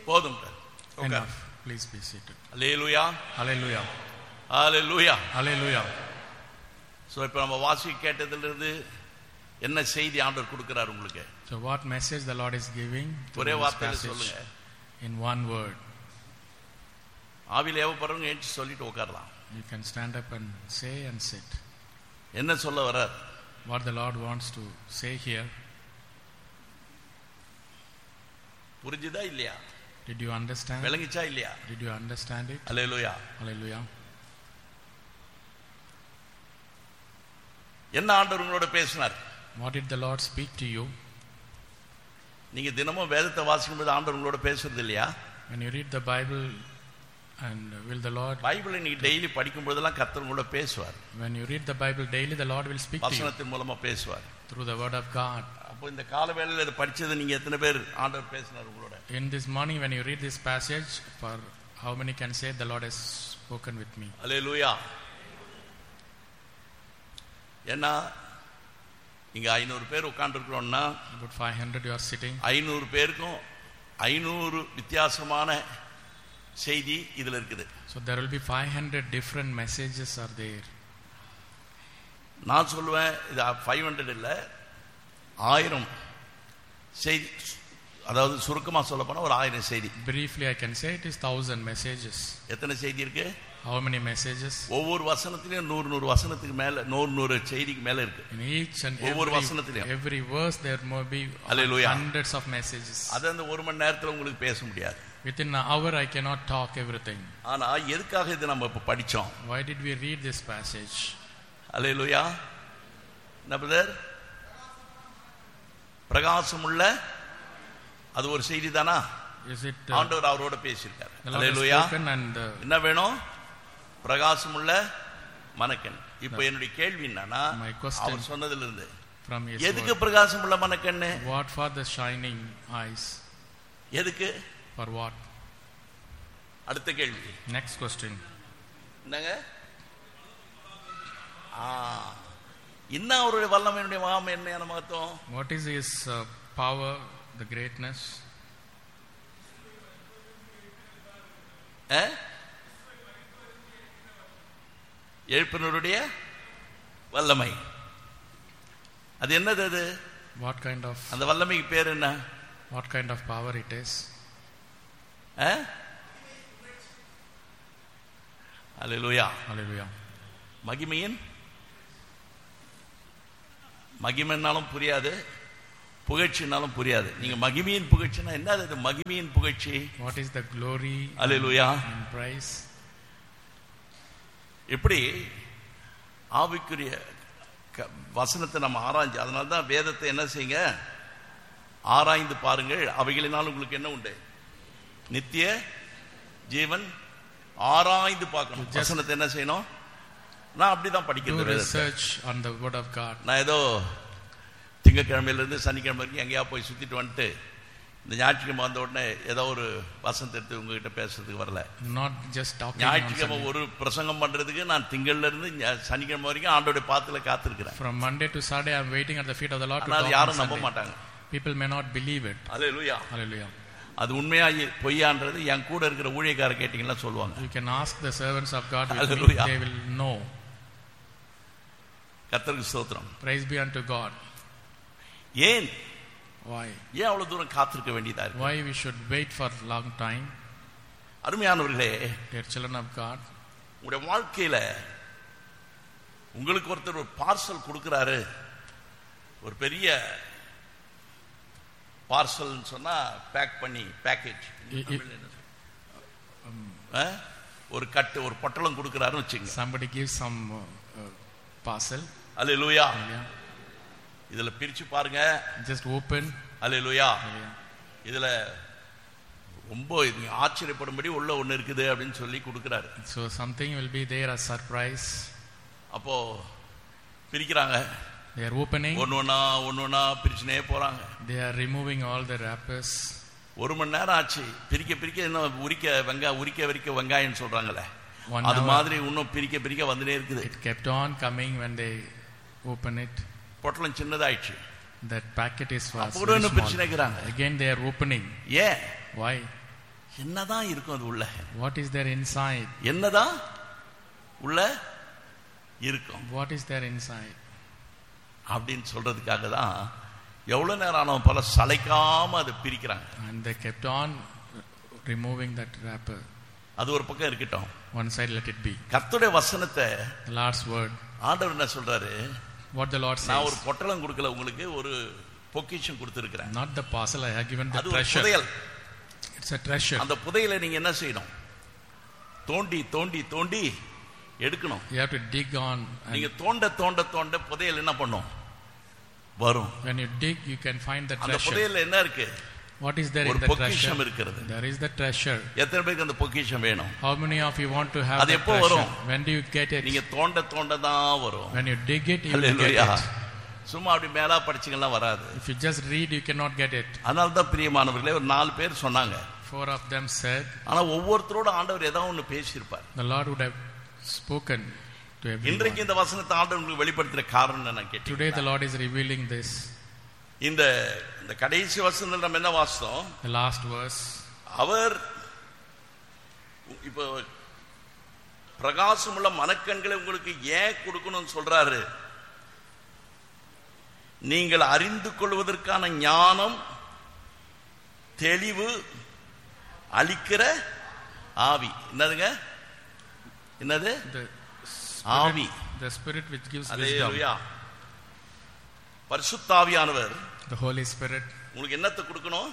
போதும். Enough. Please be seated. Hallelujah, Hallelujah. Hallelujah. Hallelujah. So இப்போ நம்ம வாசி கேட்டதிலிருந்து என்ன செய்தி ஆண்டவர் கொடுக்கிறார் உங்களுக்கு? So what message the Lord is giving to ஒரே this வார்த்தையில passage சொல்லுங்க. in one word? ஆவியில ஏவப்படுறவங்க எந்திரிச்சு சொல்லிட்டு உட்காரலாம். You can stand up and say and sit. என்ன சொல்ல வர்றார்? What the Lord wants to say here. புரிஞ்சுதா இல்லையா? Did you understand? விளங்கிச்சா இல்லையா? Did you understand it? Hallelujah. Hallelujah. என்ன ஆண்டவர் உங்களோட பேசினார்? What did the Lord speak to you? நீங்க தினமும் வேதத்தை வாசிக்கும்போது ஆண்டவர் உங்களோட பேசுறது இல்லையா? When you read the Bible, and will the Lord, பைபிளை நீங்க டெய்லி படிக்கும் போதெல்லாம் கர்த்தர் உங்களோட பேசுவார். when you read the Bible daily, the Lord will speak to you வசனத்தின் மூலமா பேசுவார். through the word of God. அப்போ இந்த கால வேளையில இதை படிச்சது நீங்க எத்தனை பேர் ஆண்டவர் பேசினார் உங்களோட? In this morning, when you read this passage, for how many can say the Lord has spoken with me? அல்லேலூயா. ஏன்னா இங்க 500 பேர் உட்கார்ந்துருக்கிறோம்னா About 500 you are sitting. 500 பேருக்கும் 500 வித்தியாசமான செய்தி இதுல இருக்குது. So there will be 500 different messages are there. நான் சொல்லுவேன் இது 500 இல்ல 1000 செய்தி, அதாவது சுருக்கமா சொல்ல போனா ஒரு 1000 செய்தி. Briefly I can say it is 1000 messages. எத்தனை செய்தி இருக்கு? How many messages? ஒவ்வொரு வசனத்திலயும் 100 வசனத்துக்கு மேல 100 செய்திக்கு மேல இருக்கு. In each and ஒவ்வொரு வசனத்திலயும் every verse there may be Hallelujah. hundreds of messages. அது அந்த ஒரு மணி நேரத்துல உங்களுக்கு பேச முடியாது. Within an hour I cannot talk everything. ஆனா எதுக்காக இது நம்ம இப்ப படிச்சோம்? Why did we read this passage? அல்லேலூயா. என்ன பிரதர்? பிரகாசமுள்ள அது ஒரு செய்தி தானா? Is it ஆண்டவர் அவரோட பேசியிருக்காரு. the Lord has hallelujah. spoken and என்ன வேணும்? பிரகாசமுள்ள மனக்கண். இப்போ என்னுடைய கேள்வி என்னன்னா, my question அவர் சொன்னதுல இருந்து from his எதுக்கு word, பிரகாசமுள்ள மனக்கண்ணு? what for the shining eyes? எதுக்கு? For what? அடுத்த கேள்வி. Next question. என்னங்க? இன்னும் அவருடைய வல்லமையினுடைய மகாமை என்ன மகத்துவம்? What is his power, the greatness? எழுப்பினருடைய வல்லமை. அது என்னது? அது What kind of, அந்த வல்லமைக்கு பேர் என்ன? what kind of power it is? Hallelujah. Hallelujah. மகிமையின் மகிமைன்னாலும் புரியாது, புகழ்ச்சினாலும் புரியாது. நீங்க மகிமையின் புகழ்ச்சினா என்னது? அது மகிமையின் புகழ்ச்சி. What is the glory hallelujah and praise? எப்படி ஆவிக்குரிய வசனத்தை நம்ம ஆராய்ஞ்சு, அதனால தான் வேதத்தை என்ன செய்யுங்க, ஆராய்ந்து பாருங்கள், அவைகளினால் உங்களுக்கு என்ன உண்டு? நித்திய ஜீவன். ஆராய்ந்து பார்க்கணும். வசனத்தை என்ன செய்யணும்? நான் அப்படிதான் படிக்கிறேன். Research on the word of God. நான் ஏதோ திங்கக்கிழமையில இருந்து சனிக்கிழமை வரைக்கும் எங்கேயா போய் சுத்திட்டு வந்துட்டு இந்த ஞாயிற்றுக்கிழமை வந்த உடனே ஏதோ ஒரு வசனத்தை எடுத்து உங்ககிட்ட பேசுறதுக்கு வரல. Not just talking. ஞாயிற்றுக்கிழமை ஒரு பிரசங்கம் பண்றதுக்கு நான் திங்கள்ல இருந்து சனிக்கிழமை வரைக்கும் ஆண்டோட பாத்துல காத்திருக்கிறேன். From Monday to Saturday I am waiting at the feet of the Lord to talk. அது யாரும் நம்ப மாட்டாங்க. People may not believe it. Hallelujah. Hallelujah. அது உண்மையா பொய்யான்றது என் கூட இருக்கிற ஊழியக்கார கேட்டீங்கன்னா சொல்லுவாங்க. You can ask the servants of God with Hallelujah. me, they will know. கர்த்தருக்கு ஸ்தோத்திரம். Praise be unto God. ஏன் Why? ஏன் அவ்வளவு தூரம் காத்திருக்க வேண்டியதா இருக்கு? Why we should wait for long time? அருமையானவர்களே, Dear children of God, உங்களுடைய வாழ்க்கையில உங்களுக்கு ஒருத்தர் ஒரு பார்சல் கொடுக்கிறாரு, ஒரு பெரிய பார்சல் சொன்னா பேக் பண்ணி பேக்கேஜ், ஒரு கட்டு ஒரு பொட்டலம் கொடுக்கிறாருன்னு வச்சுங்க. somebody gives some parcel. அல்லேலூயா. இதுல பிரிச்சு பாருங்க. Just open. அல்லேலூயா. இதுல ரொம்ப ஆச்சரியப்படும்படி உள்ள ஒண்ணு இருக்குது அப்படின்னு சொல்லி கொடுக்கிறாரு. So something will be there as surprise. அப்போ பிரிக்கிறாங்க. They are opening. ஒன்னொன்னா பிரிச்சுனே போறாங்க. They are removing all the wrappers. ஒரு மணி நேரம் ஆச்சு. பிரிக்க இன்னும் உரிக்க வெங்காயம் சொல்றாங்களே, அது மாதிரி இன்னும் பிரிக்க வந்துட்டே இருக்குது. It kept on coming when they open it. பொட்டலம் சின்னதாயிடுச்சு. That packet is அப்போ இன்னும் பிரிச்சுனேக்குறாங்க. Again they are opening. ஏன்? Why? என்னதான் இருக்கும் அது உள்ள? What is there inside? என்னதான் உள்ள இருக்கும்? What is there inside? அப்படின்னு சொல்றதுக்காக தான் எவ்வளவு நேரம் ஆனவன் பல சளைக்காம அதை பிரிக்கிறாங்க. And they kept on removing that wrapper. அது ஒரு பக்கம் இருக்கட்டும். One side let it be. கர்த்தருடைய வசனத்தை, The Lord's word. ஆண்டவர் என்ன சொல்றாரு? What the Lord says. நான் ஒரு பொட்டலம் கொடுக்கல, உங்களுக்கு ஒரு பொக்கிஷம் கொடுத்திருக்கிறேன். Not the parcel, I have given the அது ஒரு treasure. புதையல். It's a treasure. அந்த புதையலை நீங்க என்ன செய்யணும்? தோண்டி தோண்டி தோண்டி எடுக்கணும். You have to dig on. நீங்க தோண்ட தோண்ட தோண்ட புதையல் என்ன பண்ணும்? வரும். When you dig, you can find the அந்த treasure. புதையல்ல என்ன இருக்கு? What is there in ஒரு the பொக்கிஷம் treasure? இருக்கிறது. There is the treasure. எத்தனை பேருக்கு அந்த பொக்கிஷம் வேணும்? How many of you want to have அது the எப்போ treasure? வரும்? When do you get it? நீங்க தோண்ட தோண்ட தான் வரும். When you dig it, you will get hallelujah. it. சும்மா அப்படி மேலா படிச்சீங்கன்னா வராது. If you just read, you cannot get it. அதனால தான் பிரியமானவர்களே ஒரு 4 பேர் சொன்னாங்க. 4 of them said. ஆனா ஒவ்வொருத்தரோட ஆண்டவர் ஏதாவது ஒன்னு பேசியிருப்பார். The Lord would have spoken to everyone. இன்றைக்கு இந்த வசனத்தை ஆண்டவர் உங்களுக்கு வெளிப்படுத்துற காரணம் என்ன கேட்டீங்க? Today the Lord is revealing this. இந்த கடைசி வசனத்துல நம்ம என்ன வாசித்தோம்? The last verse. அவர் இப்போ பிரகாசமுள்ள மனக்கண்களை உங்களுக்கு ஏன் கொடுக்கணும்னு சொல்றாரு? நீங்கள் அறிந்து கொள்வதற்கான ஞானம், தெளிவு அளிக்கிற ஆவி. என்னதுங்க? என்னது? ஆவி. The spirit which gives wisdom. அல்லேலூயா. பரிசுத்த ஆவியானவர், The Holy Spirit, உங்களுக்கு என்னத்தை கொடுக்கணும்?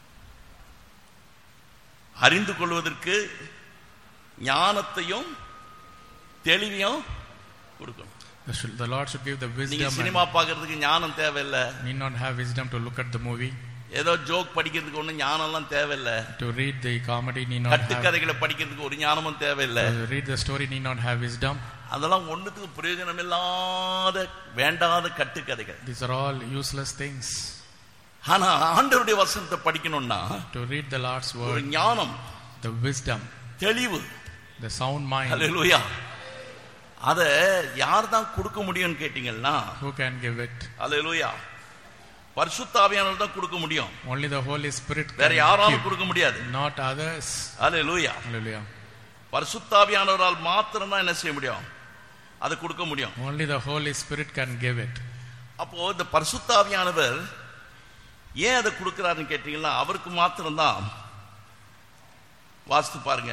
அறிந்து கொள்வதற்கு ஞானத்தையும் தெளிவையும் கொடுக்கணும். the Lord should give the நீங்க wisdom. சினிமா பார்க்கிறதுக்கு ஞானம் தேவையில்லை. Need not have wisdom to look at the movie. ஏதோ ஜோக் படிக்கிறதுக்கு ஒன்றும் ஞானம்லாம் தேவையில்லை. To read the comedy need not have. கட்டுக்கதைகளை படிக்கிறதுக்கு ஒரு ஞானமும் தேவையில்லை. To read the story need not have wisdom. அதெல்லாம் ஒண்ணுத்துக்கு பிரயோஜனம் இல்லாத வேண்டாத கட்டுக்கதைகள். These are all useless things. ஆனா ஆண்டவருடைய வசனத்தை படிக்கணும்னா To read the Lord's ஒரு word, ஞானம், the wisdom, தெளிவு, the sound mind. ஹல்லேலூயா. அத யார் தான் கொடுக்க முடியும்னு கேட்டீங்கன்னா, Who can give it? ஹல்லேலூயா, பரிசுத்த ஆவியானவர் தான் கொடுக்க முடியும். Only the Holy Spirit வேற can யாராலும் give, கொடுக்க முடியாது. not others. ஹல்லேலூயா. Hallelujah. பரிசுத்த ஆவியானவரால் மாத்திரம் தான் என்ன செய்ய முடியும்? அதை கொடுக்க முடியும். Only the Holy Spirit can give it. அப்போ இந்த பரிசுத்த ஆவியானவர் ஏன் அதை கொடுக்கிறாருன்னு கேட்டீங்கன்னா, அவருக்கு மாத்திரம் தான். வாசித்து பாருங்க,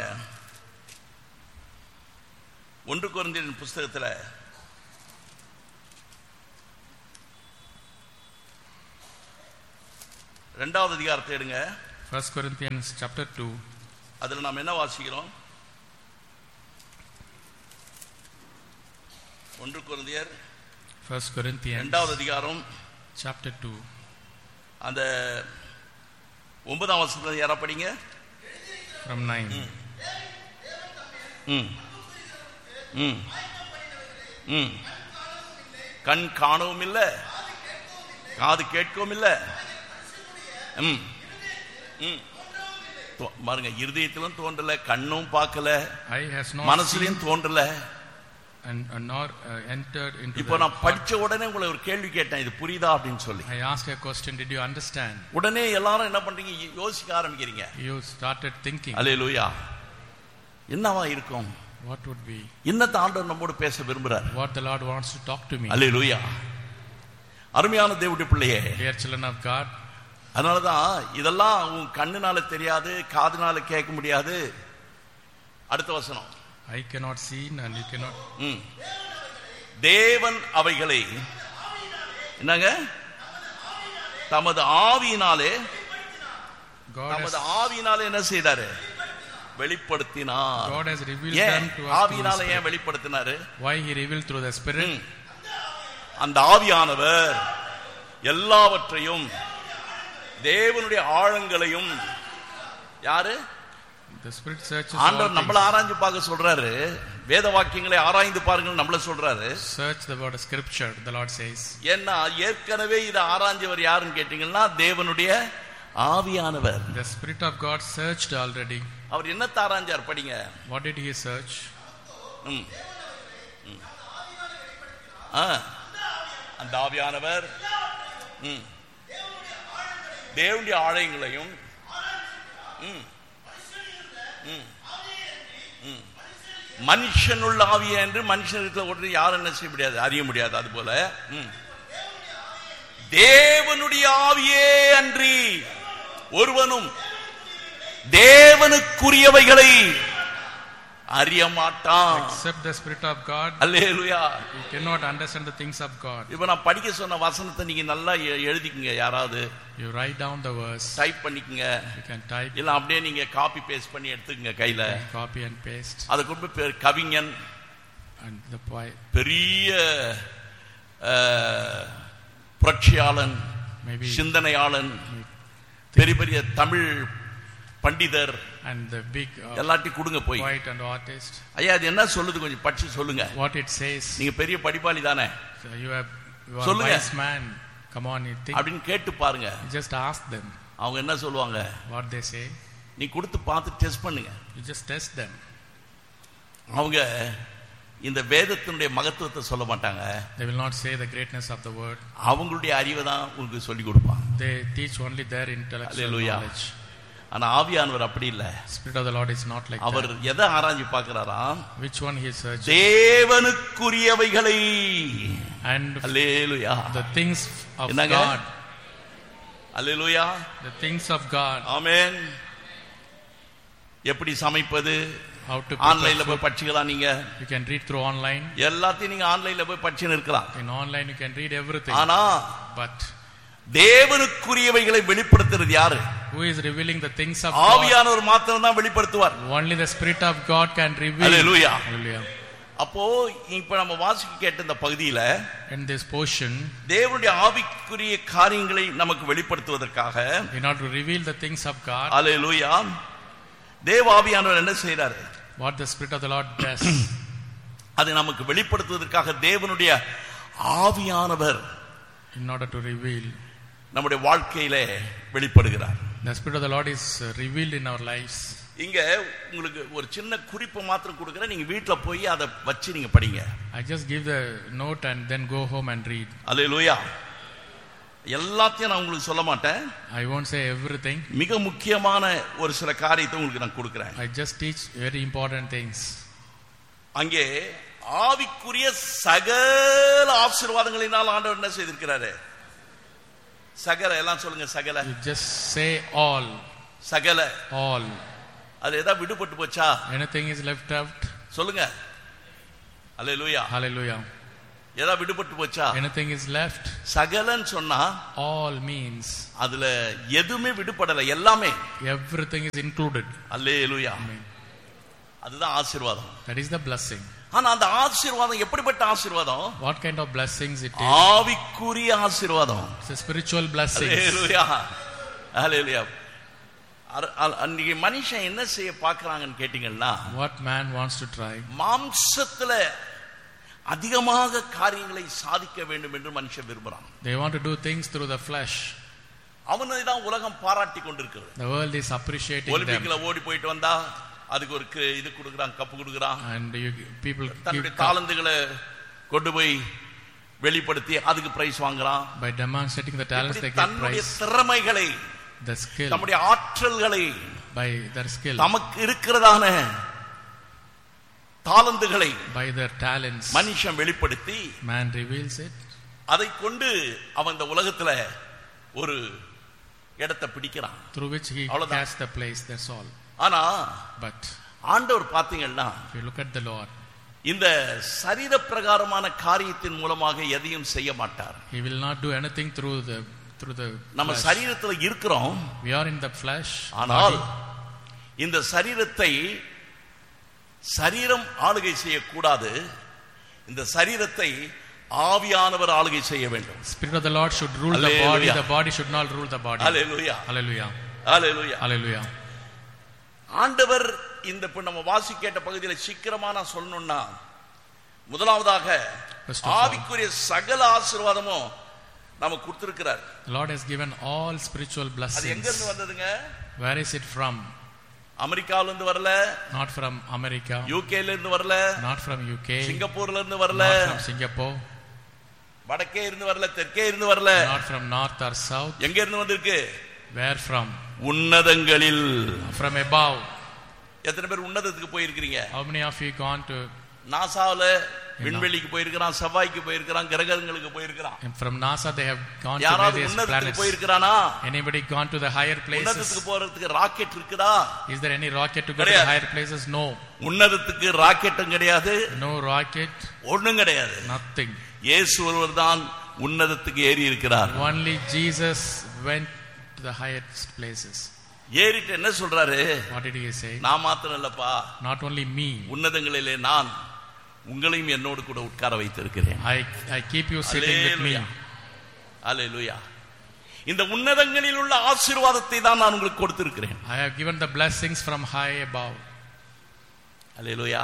1 கொரிந்தியர் புஸ்தகத்துல 2வது அதிகாரத்தை எடுங்க. 1 Corinthians chapter 2. அதுல நாம் என்ன வாசிக்கிறோம்? 1 கொரிந்தியர் 1 Corinthians 2வது அதிகாரம் chapter 2. அந்த 9ஆம் வசனத்தை யாரா படிங்க? From 9. கண் காணவும் இல்லை, காது கேட்கவும் இல்லை, பாருங்க, இருதயத்திலும் தோன்றல, கண்ணும் பார்க்கல, மனசுலயும் தோன்றல, nor entered into. இப்போ நான் படிச்ச உடனே உங்களை ஒரு கேள்வி கேட்டேன், இது புரியுதா அப்படின்னு சொல்லி. I asked a question, did you understand? உடனே எல்லாரும் என்ன பண்றீங்க? யோசிக்க ஆரம்பிக்கிறீங்க. You started thinking. அல்லேலூயா. என்னவா இருக்கும்? What would be? என்னத்தை ஆண்டவர் நம்மோடு பேச விரும்புறார்? What the Lord wants to talk to me. அல்லேலூயா. அருமையான தேவனுடைய பிள்ளையே, Dear children of God, அதனாலதான் இதெல்லாம் உன் கண்ணுனால தெரியாது, காதுனால கேட்க முடியாது. அடுத்த வசனம், I cannot see and you cannot. தேவன் அவைகளை என்னங்க தமது ஆவியினாலே, தமது ஆவியினாலே என்ன செய்தாரு? வெளிப்படுத்தினார். God has revealed them to us. ஆவியினால ஏன் வெளிப்படுத்தினாரு? Why he revealed through the Spirit? அந்த ஆவியானவர் எல்லாவற்றையும், தேவனுடைய ஆழங்களையும், யாரு? The Spirit searches. ஆண்டவர் நம்மள ஆராய்ந்து பார்க்க சொல்றாரு. வேத வாக்கியங்களை ஆராய்ந்து பாருங்கள் நம்மள சொல்றாரு. Search the word of scripture, the Lord says. ஏன்னா ஏற்கனவே இதை ஆராய்ஞ்சவர் யாருன்னு கேட்டீங்கன்னா, தேவனுடைய ஆவியானவர். The Spirit of God searched already. அவர் என்ன ஆராய்ஞ்சார்? படிங்க. What did he search? அந்த ஆவியானவர் தேவனுடைய ஆழங்களையும் மனுஷனுள்ள ஆவியை என்று மனுஷனுக்கு ஒன்று யாரும் என்ன செய்ய முடியாது, அறிய முடியாது. அது போல தேவனுடைய ஆவியே அன்றி ஒருவனும் தேவனுக்குரியவைகளை அறிய மாட்டான். Except the Spirit of God. Hallelujah. You cannot understand the things of God. இப்போ நான் படிக்க சொன்ன வசனத்தை நீங்க நல்லா எழுதிக்கங்க. யாராவது you write down the verse, type பண்ணிக்கங்க. you can type, இல்ல அப்படியே நீங்க காப்பி பேஸ்ட் பண்ணி எடுத்துக்கங்க கையில. copy and paste. அதுக்கு ஒரு கவிஞன் and the poet, பெரிய புரட்சியாளன், சிந்தனையாளன், பெரிய பெரிய தமிழ் பண்டிதர் and the big எல்லாத்தையும் கொடுங்க போய். poet and artist. ஐயா அது என்ன சொல்லுது கொஞ்சம் படிச்சு சொல்லுங்க. what it says. நீங்க பெரிய படிப்பாளி தானே, so you are a wise man, come on, you think அப்படினு கேட்டு பாருங்க. just ask them. அவங்க என்ன சொல்லுவாங்க, what they say. நீ கொடுத்து பார்த்து டெஸ்ட் பண்ணுங்க. you just test them. அவங்க இந்த வேதத்தினுடைய மகத்துவத்தை சொல்ல மாட்டாங்க. they will not say the greatness of the word. அவங்களுடைய அறிவை தான் உங்களுக்கு சொல்லி கொடுப்பாங்க. they teach only their intellectual knowledge. ஆனா ஆவியானவர் அப்படி இல்ல. Spirit of the Lord is not like that. அவர் எதை ஆராய்ச்சி பார்க்கறாரா, which one he searches. தேவனுக்குரியவைகளை and hallelujah, the things of God. Hallelujah, the things of God. ஆமென். எப்படி சமைப்பது, how to ஆன்லைன்ல போய் படிச்சுக்கலாம். நீங்க you can read through online. எல்லாத்தையும் நீங்க ஆன்லைன்ல போய் படிச்சுன்னு இருக்கலாம். in online you can read everything. ஆனா but தேவனுக்குரியவைகளை வெளிப்படுத்துறது யாரு? who is revealing the things of God? ஆவியானவர் மாத்திரம் தான் வெளிப்படுத்துவார். only the Spirit of God can reveal. Hallelujah. Hallelujah. அப்போ இப்ப நம்ம வாசிக்க கேட்ட இந்த பகுதியில in this portion தேவனுடைய ஆவிக்குரிய காரியங்களை நமக்கு வெளிப்படுத்துவதற்காக, in order to reveal the things of God, அல்லேலூயா, தேவ ஆவியானவர் என்ன செய்றாரு, what the Spirit of the Lord does, அதை நமக்கு வெளிப்படுத்துவதற்காக தேவனுடைய ஆவியானவர் in order to reveal, நம்முடைய வாழ்க்கையிலே வெளிப்படுகிறார். the Spirit of the Lord is revealed in our lives. இங்க உங்களுக்கு ஒரு சின்ன குறிப்பு மாத்திரம் கொடுக்கிறேன், நீங்க வீட்ல போய் அதை வச்சு நீங்க படிங்க. I just give the note and then go home and read. அல்லேலூயா. எல்லாத்தையும் நான் உங்களுக்கு சொல்ல மாட்டேன். I won't say everything. மிக முக்கியமான ஒரு சில காரியத்தை உங்களுக்கு நான் கொடுக்கிறேன். I just teach very important things. அங்கே ஆவிக்குரிய சகல ஆசீர்வாதங்களினால் ஆண்டவர் என்ன செய்திருக்கிறாரு? சகல, எல்லாம் சொல்லுங்க சகல. You just say all. சகல. all. அது ஏதாவது விடுபட்டு போச்சா? anything is left out? சொல்லுங்க. அல்லேலூயா. Hallelujah. ஏதாவது விடுபட்டு போச்சா? anything is left? சகலன்னு சொன்னா all means அதுல எதுவுமே விடுபடல, எல்லாமே. everything is included. Hallelujah. Amen. அதுதான் ஆசீர்வாதம். that is the blessing. ஆனா அந்த ஆசீர்வாதம் எப்படிப்பட்ட ஆசீர்வாதம்? what kind of blessings it is? ஆவிக்குரிய ஆசீர்வாதம். it's a spiritual blessing. அல்லேலூயா. அல்லேலூயா. அன்னைக்கு மனுஷன் என்ன செய்ய பார்க்கறாங்கன்னு கேட்டீங்கன்னா, what man wants to try? மாம்சத்துல அதிகமாக காரியங்களை சாதிக்க வேண்டும் என்று மனுஷன் விரும்புறான். they want to do things through the flesh. அவனை தான் உலகம் பாராட்டி கொண்டிருக்கிறது. the world is appreciating them. ஒலிம்பிக்ல ஓடி போயிட்டு வந்தா அதுக்கு ஒரு இது கொடுக்கறான், கப்பு கொடுக்கறான். and people தன்னுடைய தாளந்துகளை கொண்டு போய் வெளிப்படுத்தி அதுக்கு பிரைஸ் வாங்குறான். by demonstrating the talents they get தன்னுடைய prize. திறமைகளை, the skill, நம்முடைய ஆற்றல்களை, by their skill, நமக்கு இருக்கிறதான தாளந்துகளை, by their talents, மனுஷன் வெளிப்படுத்தி man reveals it. அதை கொண்டு அவன் இந்த உலகத்துல ஒரு இடத்தை பிடிக்கிறான். through which he has the place, that's all. ஆனா but ஆண்டவர் பாத்தீங்கன்னா, if you look at the Lord, இந்த சரீர பிரகாரமான காரியத்தின் மூலமாக எதையும் செய்ய மாட்டார். he will not do anything through the நம்ம சரீரத்துல இருக்கிறோம், we are in the flesh. ஆனால் இந்த சரீரத்தை சரீரம் ஆளுகை செய்யக்கூடாது. இந்த சரீரத்தை ஆவியானவர் ஆளுகை செய்ய வேண்டும். Spirit of the Lord should rule the body, the body should not rule the body. Hallelujah. Hallelujah. Hallelujah. Hallelujah. ஆண்டவர் இந்த நம்ம வாசிக்கேட்ட பகுதியில் சீக்கிரமா நான் சொல்லணும்னா, முதலாவதாக ஆவிக்குரிய சகல ஆசீர்வாதமும் நமக்கு கொடுத்திருக்கிறார். The Lord has given all spiritual blessings. அது எங்க இருந்து வந்ததுங்க? Where is it from? அமெரிக்கால இருந்து வரல, not from America. யூகேல இருந்து வரல, not from UK. சிங்கப்பூர்ல இருந்து வரல, not from Singapore. வடக்கே இருந்து வரல, தெற்கே இருந்து வரல, not from north or south. எங்க இருந்து வந்திருக்கு? where from? உன்னதங்களில், from above. எத்தனை பேர் உன்னதத்துக்கு போயிருக்கீங்க? How many of you gone to நாசால விண்வெளிக்கு போயிருக்கிறான், செவ்வாய்க்கு போயிருக்கிறான், கிரகங்களுக்கு போயிருக்கிறான். From NASA they have gone to யாராவது various உன்னதத்துக்கு planets. போயிருக்கிறானா? Anybody gone to the higher places? உன்னதத்துக்கு போறதுக்கு ராக்கெட் இருக்குதா? Is there any rocket to go to the higher places? No. உன்னதத்துக்கு ராக்கெட்டும் கிடையாது, No rocket, ஒண்ணும் கிடையாது. nothing. இயேசு ஒருவர்தான் உன்னதத்துக்கு ஏறி இருக்கிறார். Only Jesus went to the highest places. ஏறிட்டு என்ன சொல்றாரு? What did he say? நான் மாத்திரம் இல்லப்பா, Not only me. உன்னதங்களிலே நான் உங்களையும் என்னோடு கூட உட்கார வைத்திருக்கிறேன். I keep you sitting with me. அல்லேலூயா. இந்த உன்னதங்களில் உள்ள ஆசீர்வாதத்தை தான் நான் உங்களுக்கு கொடுத்திருக்கிறேன். I have given the blessings from high above. அல்லேலூயா.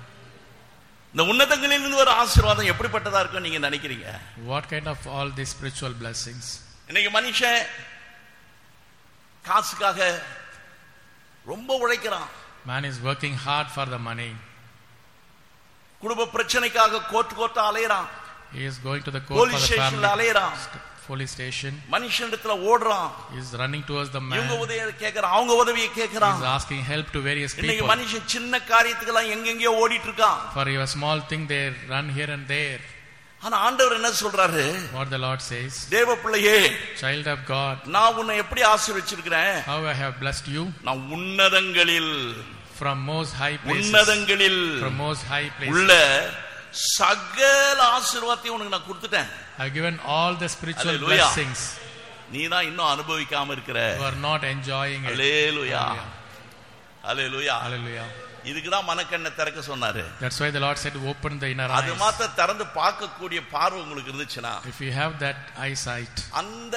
இந்த உன்னதங்களில் இருந்து ஒரு ஆசீர்வாதம் எப்படிப்பட்டதா இருக்கும் நீங்க நினைக்கிறீங்க? What kind of all these spiritual blessings? இன்னைக்கு மனுஷன் காசுக்காக ரொம்ப உழைக்கிறான். Man is working hard for the money. குடும்ப பிரச்சனைக்காக கோர்ட்டா அலையறான். He is going to the court for the family. அலையறான். Police station. மனுஷனிடத்துல ஓடுறான். He is running towards the man. இவங்க உதவியை கேக்குறான், அவங்க உதவியை கேக்குறான். He is asking help to various people. இன்னைக்கு மனுஷன் சின்ன காரியத்துக்கெல்லாம் எங்கெங்கயோ ஓடிட்டு இருக்கான். For your small thing they run here and there. ஆனா ஆண்டவர் என்ன சொல்றாரு? What the Lord says? தேவ பிள்ளையே, child of God, நான் உன்னை எப்படி ஆசீர்வதிச்சிருக்கிறேன்? How I have blessed you? நான் உன்னதங்களில், from most high places, உன்னதங்களில் from most high places உள்ள சகல ஆசீர்வாதத்தையும் உனக்கு நான் கொடுத்துட்டேன். I have given all the spiritual blessings. நீ தான் இன்னும் அனுபவிக்காம இருக்கிற. You are not enjoying it. Hallelujah. Hallelujah. Hallelujah. இதுக்கு தான் மனக்கண்ணை திறக்க சொன்னாரு. That's why the Lord said open the inner eyes. அது மாத்த திறந்து பார்க்க கூடிய பார்வை உங்களுக்கு இருந்துச்சுனா, if you have that eyesight, அந்த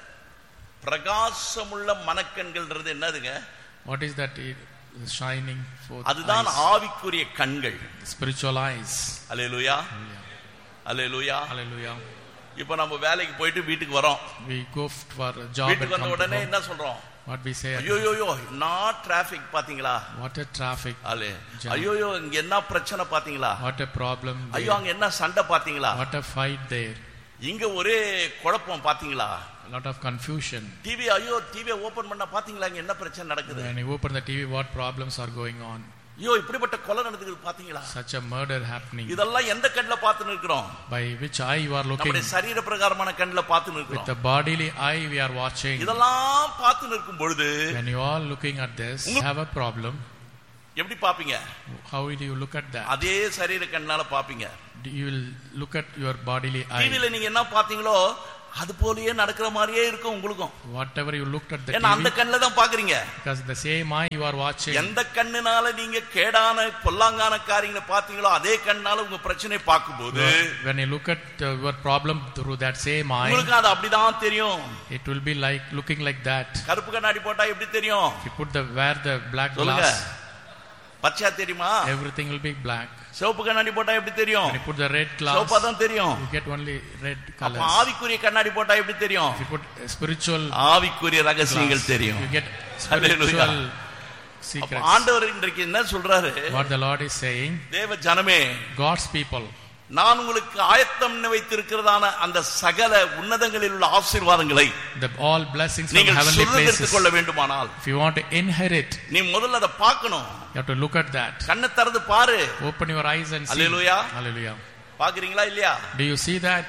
பிரகாசமுள்ள மனக்கண்கள்ன்றது என்னதுங்க? what is that shining forth? அதுதான் ஆவிக்குரிய கண்கள், spiritual eyes. அல்லேலூயா. அல்லேலூயா. Hallelujah. இப்போ நம்ம வேலைக்கு போயிட்டு வீட்டுக்கு வரோம். We go for a job. வீட்டுக்கு வந்த உடனே என்ன சொல்றோம்? What we say? ஐயோயோ நான் டிராபிக் பாத்தீங்களா? What a traffic. ஐயோயோ இங்க என்ன பிரச்சனை பாத்தீங்களா? What a problem. ஐயோ அங்க என்ன சண்டை பாத்தீங்களா? What a fight there. இங்க ஒரே குழப்பம் பாத்தீங்களா? A lot of confusion. TV ஐயோ டிவியை ஓபன் பண்ணா பாத்தீங்களா இங்க என்ன பிரச்சனை நடக்குது? When you open the TV, what problems are going on? ஐயோ இப்படிப்பட்ட கொலை நடக்குது பாத்தீங்களா? Such a murder happening. இதெல்லாம் எந்த கண்ணுல பார்த்து நிக்கிறோம்? By which eye you are looking? நம்முடைய சரீர பிரகாரமான கண்ணுல பார்த்து நிக்கிறோம். With the bodily eye we are watching. இதெல்லாம் பார்த்து நிற்கும் பொழுது, when you are looking at this, you have a problem. எப்படி பாப்பீங்க? How will you look at that? அதே சரீர கண்ணால பாப்பீங்க. You will look at your bodily eye. டிவில நீங்க என்ன பாத்தீங்களோ அது போலயே நடக்கிற மாதிரியே இருக்கும் உங்களுக்கும். Whatever you looked at the TV, ஏன்னா அந்த கண்ணுல தான் பாக்குறீங்க. because the same eye you are watching. எந்த கண்ணுனால நீங்க கேடான பொல்லாங்கான காரியங்களை பாத்தீங்களோ அதே கண்ணால உங்க பிரச்சனை பார்க்கும்போது, when you look at your problem through that same eye, உங்களுக்கு அது அப்படிதான் தெரியும். it will be like looking like that. கருப்பு கண்ணாடி போட்டா எப்படி தெரியும்? If you put wear the black glass, பச்சையா தெரியுமா? everything will be black. சிவப்பு கண்ணாடி போட்டா எப்படி தெரியும்? When you put the red glass, சிவப்பா தான் தெரியும். you get only red colors. அப்ப ஆவிக்குரிய கண்ணாடி போட்டா எப்படி தெரியும்? If you put spiritual, ஆவிக்குரிய ரகசியங்கள் தெரியும். you get spiritual secrets. ஆண்டவர் இன்றைக்கு என்ன சொல்றாரு? What the Lord is saying, தேவ ஜனமே, God's people, நான் உங்களுக்கு ஆயத்தம் வைத்திருக்கிறதான அந்த சகல உன்னதங்களில் உள்ள ஆசீர்வாதங்களை, the all blessings from நீங்கள் heavenly places, சுதந்தரித்துக் கொள்ள வேண்டுமானால், if you want to inherit, நீ முதல்ல அதை பார்க்கணும். you have to look at that. கண்ணை திறந்து பாரு. Open your eyes and see. Hallelujah. Hallelujah. பாக்குறீங்களா இல்லையா? Do you see that?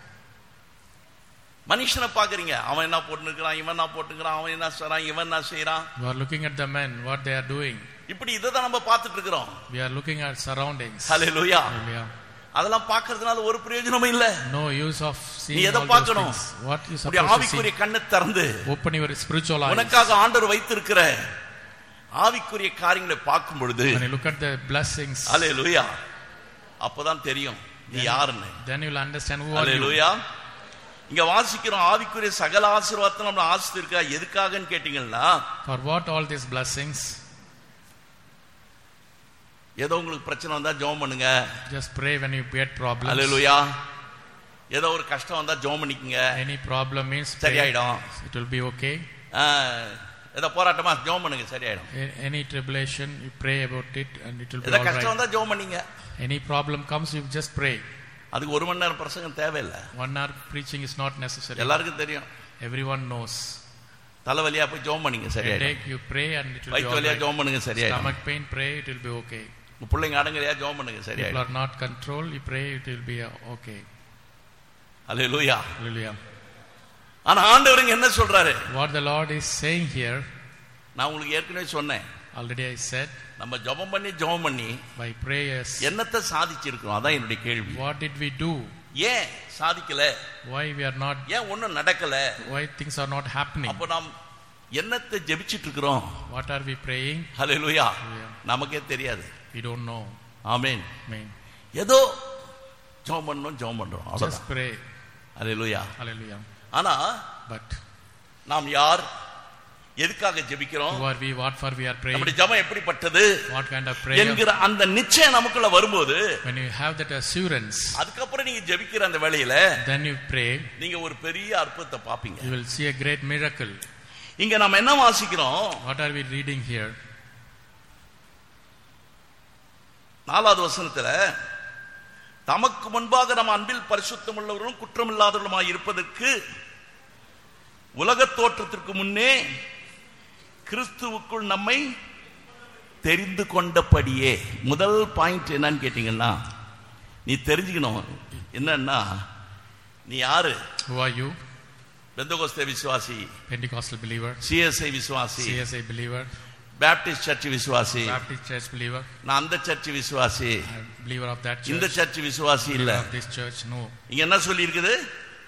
மனுஷனை பாக்குறீங்க, அவன் என்ன போட்டுக்கிறான், இவன் என்ன போட்டுக்கிறான், அவன் என்ன செய்றான், இவன் என்ன செய்றான். You are looking at the men, what they are doing. இப்படி இதை தான் நம்ம பார்த்துட்டு இருக்கிறோம். We are looking at surroundings. Hallelujah. Hallelujah. அதெல்லாம் பார்க்கிறதுனால ஒரு பிரயோஜனமும் இல்ல. No use of seeing நீ எதை all those பார்க்கணும்? things. What you உடைய supposed to ஆவிக்குரிய see? கண்ணை திறந்து Open your spiritual eyes. உனக்காக ஆண்டவர் வைத்திருக்கிற ஆவிக்குரிய காரியங்களை பார்க்கும் பொழுது, When you look at the blessings, Hallelujah, அப்பதான் தெரியும் நீ யாருன்னு. then you will understand who are you. Hallelujah. இங்க வாசிக்கிறோம், ஆவிக்குரிய சகல ஆசீர்வாதத்தை நம்ம ஆசிர்வதிக்கா எதுக்காகன்னு கேட்டீங்கன்னா, For what all these blessings? ஏதோ உங்களுக்கு பிரச்சனை வந்தா ஜெபம் பண்ணுங்க. Just pray when you get problems. Hallelujah. ஏதோ ஒரு கஷ்டம் வந்தா ஜெபம் பண்ணிக்கங்க. Any problem means சரியாயிடும். it will be okay. ஏதோ போராட்டமா ஜெபம் பண்ணுங்க, சரியாயிடும். Any tribulation, you pray about it and it will be ஏதோ all கஷ்டம் right. வந்தா ஜெபம் பண்ணீங்க. Any problem comes, you just pray. அதுக்கு 1 மணி நேரம் பிரசங்கம் தேவையில்லை. 1 hour preaching is not necessary. எல்லாருக்கும் தெரியும். Everyone knows. தலைவலியா போய் ஜெபம் பண்ணுங்க சரியாயிடும். Headache, you pray and it will be வயிற்று all வலியா right. ஜெபம் பண்ணுங்க சரியாயிடும். Stomach pain, pray, it will be okay. உங்க பிள்ளைங்க அடங்கலையா ஜெபம் பண்ணுங்க People சரியாயிடும். are not controlled, you pray, it will be okay. Hallelujah. Hallelujah. ஆனா ஆண்டவர் என்ன சொல்றாரு? What the Lord is saying here, நான் உங்களுக்கு ஏற்கனவே சொன்னேன், already I said, நம்ம ஜெபம் பண்ணி by prayers, என்னத்தை சாதிச்சிருக்கோம்? அதான் என்னுடைய கேள்வி. what did we do? ஏன் சாதிக்கல? Why we are not, ஏன் ஒண்ணும் நடக்கல? why things are not happening? அப்ப நாம் என்னத்தை ஜெபிச்சிட்டு இருக்கிறோம்? What are we praying? ஹல்லேலூயா. நமக்கே தெரியாது. We don't know. Amen. Amen. ஏதோ ஜெபம் பண்றோம் Just அவ்வளவுதான். pray. ஹல்லேலூயா. Hallelujah. ஆனா But நாம் யார், எதுக்காக ஜெபிக்கிறோம், who are we, what for we are praying, நம்முடைய ஜெபம் எப்படிப்பட்டது what kind of prayer, என்கிற அந்த நிச்சயம் நமக்குள்ள வரும்போது, when you have that assurance, அதுக்கப்புறம் நீங்க ஜெபிக்கிற அந்த வேளையில then you pray, நீங்க ஒரு பெரிய அற்புதத்தை பாப்பீங்க. you will see a great miracle. இங்க நம்ம என்ன வாசிக்கிறோம்? What are we reading here? 4வது வசனத்துல, தமக்கு முன்பாக நம்ம அன்பில் பரிசுத்தம் உள்ளவர்களும் குற்றமில்லாதவர்களுமாய் இருப்பதற்கு உலக தோற்றத்திற்கு முன்னே கிறிஸ்துவுக்குள் நம்மை தெரிந்து கொண்டபடியே. முதல் பாயிண்ட் என்னன்னு கேட்டீங்கன்னா, நீ தெரிஞ்சுக்கணும் என்னன்னா, நீ யாரு? Who are you? பெந்தகோஸ்தே விசுவாசி, Pentecostal believer, சிஎஸ்ஐ விசுவாசி, CSI believer, பேப்டிஸ்ட் சர்ச் விசுவாசி, Baptist church believer, நான் அந்த சர்ச் விசுவாசி, believer of that இந்த church, சர்ச் விசுவாசி இல்ல. believer of this church. No. இங்க என்ன சொல்லி இருக்குது?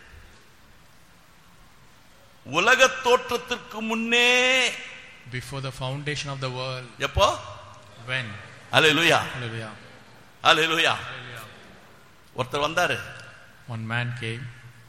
உலக தோற்றத்திற்கு முன்னே. Before the foundation of the world. எப்போ? When? Hallelujah. Hallelujah. Hallelujah. Hallelujah. ஒருத்தர் வந்தாரு, One man came.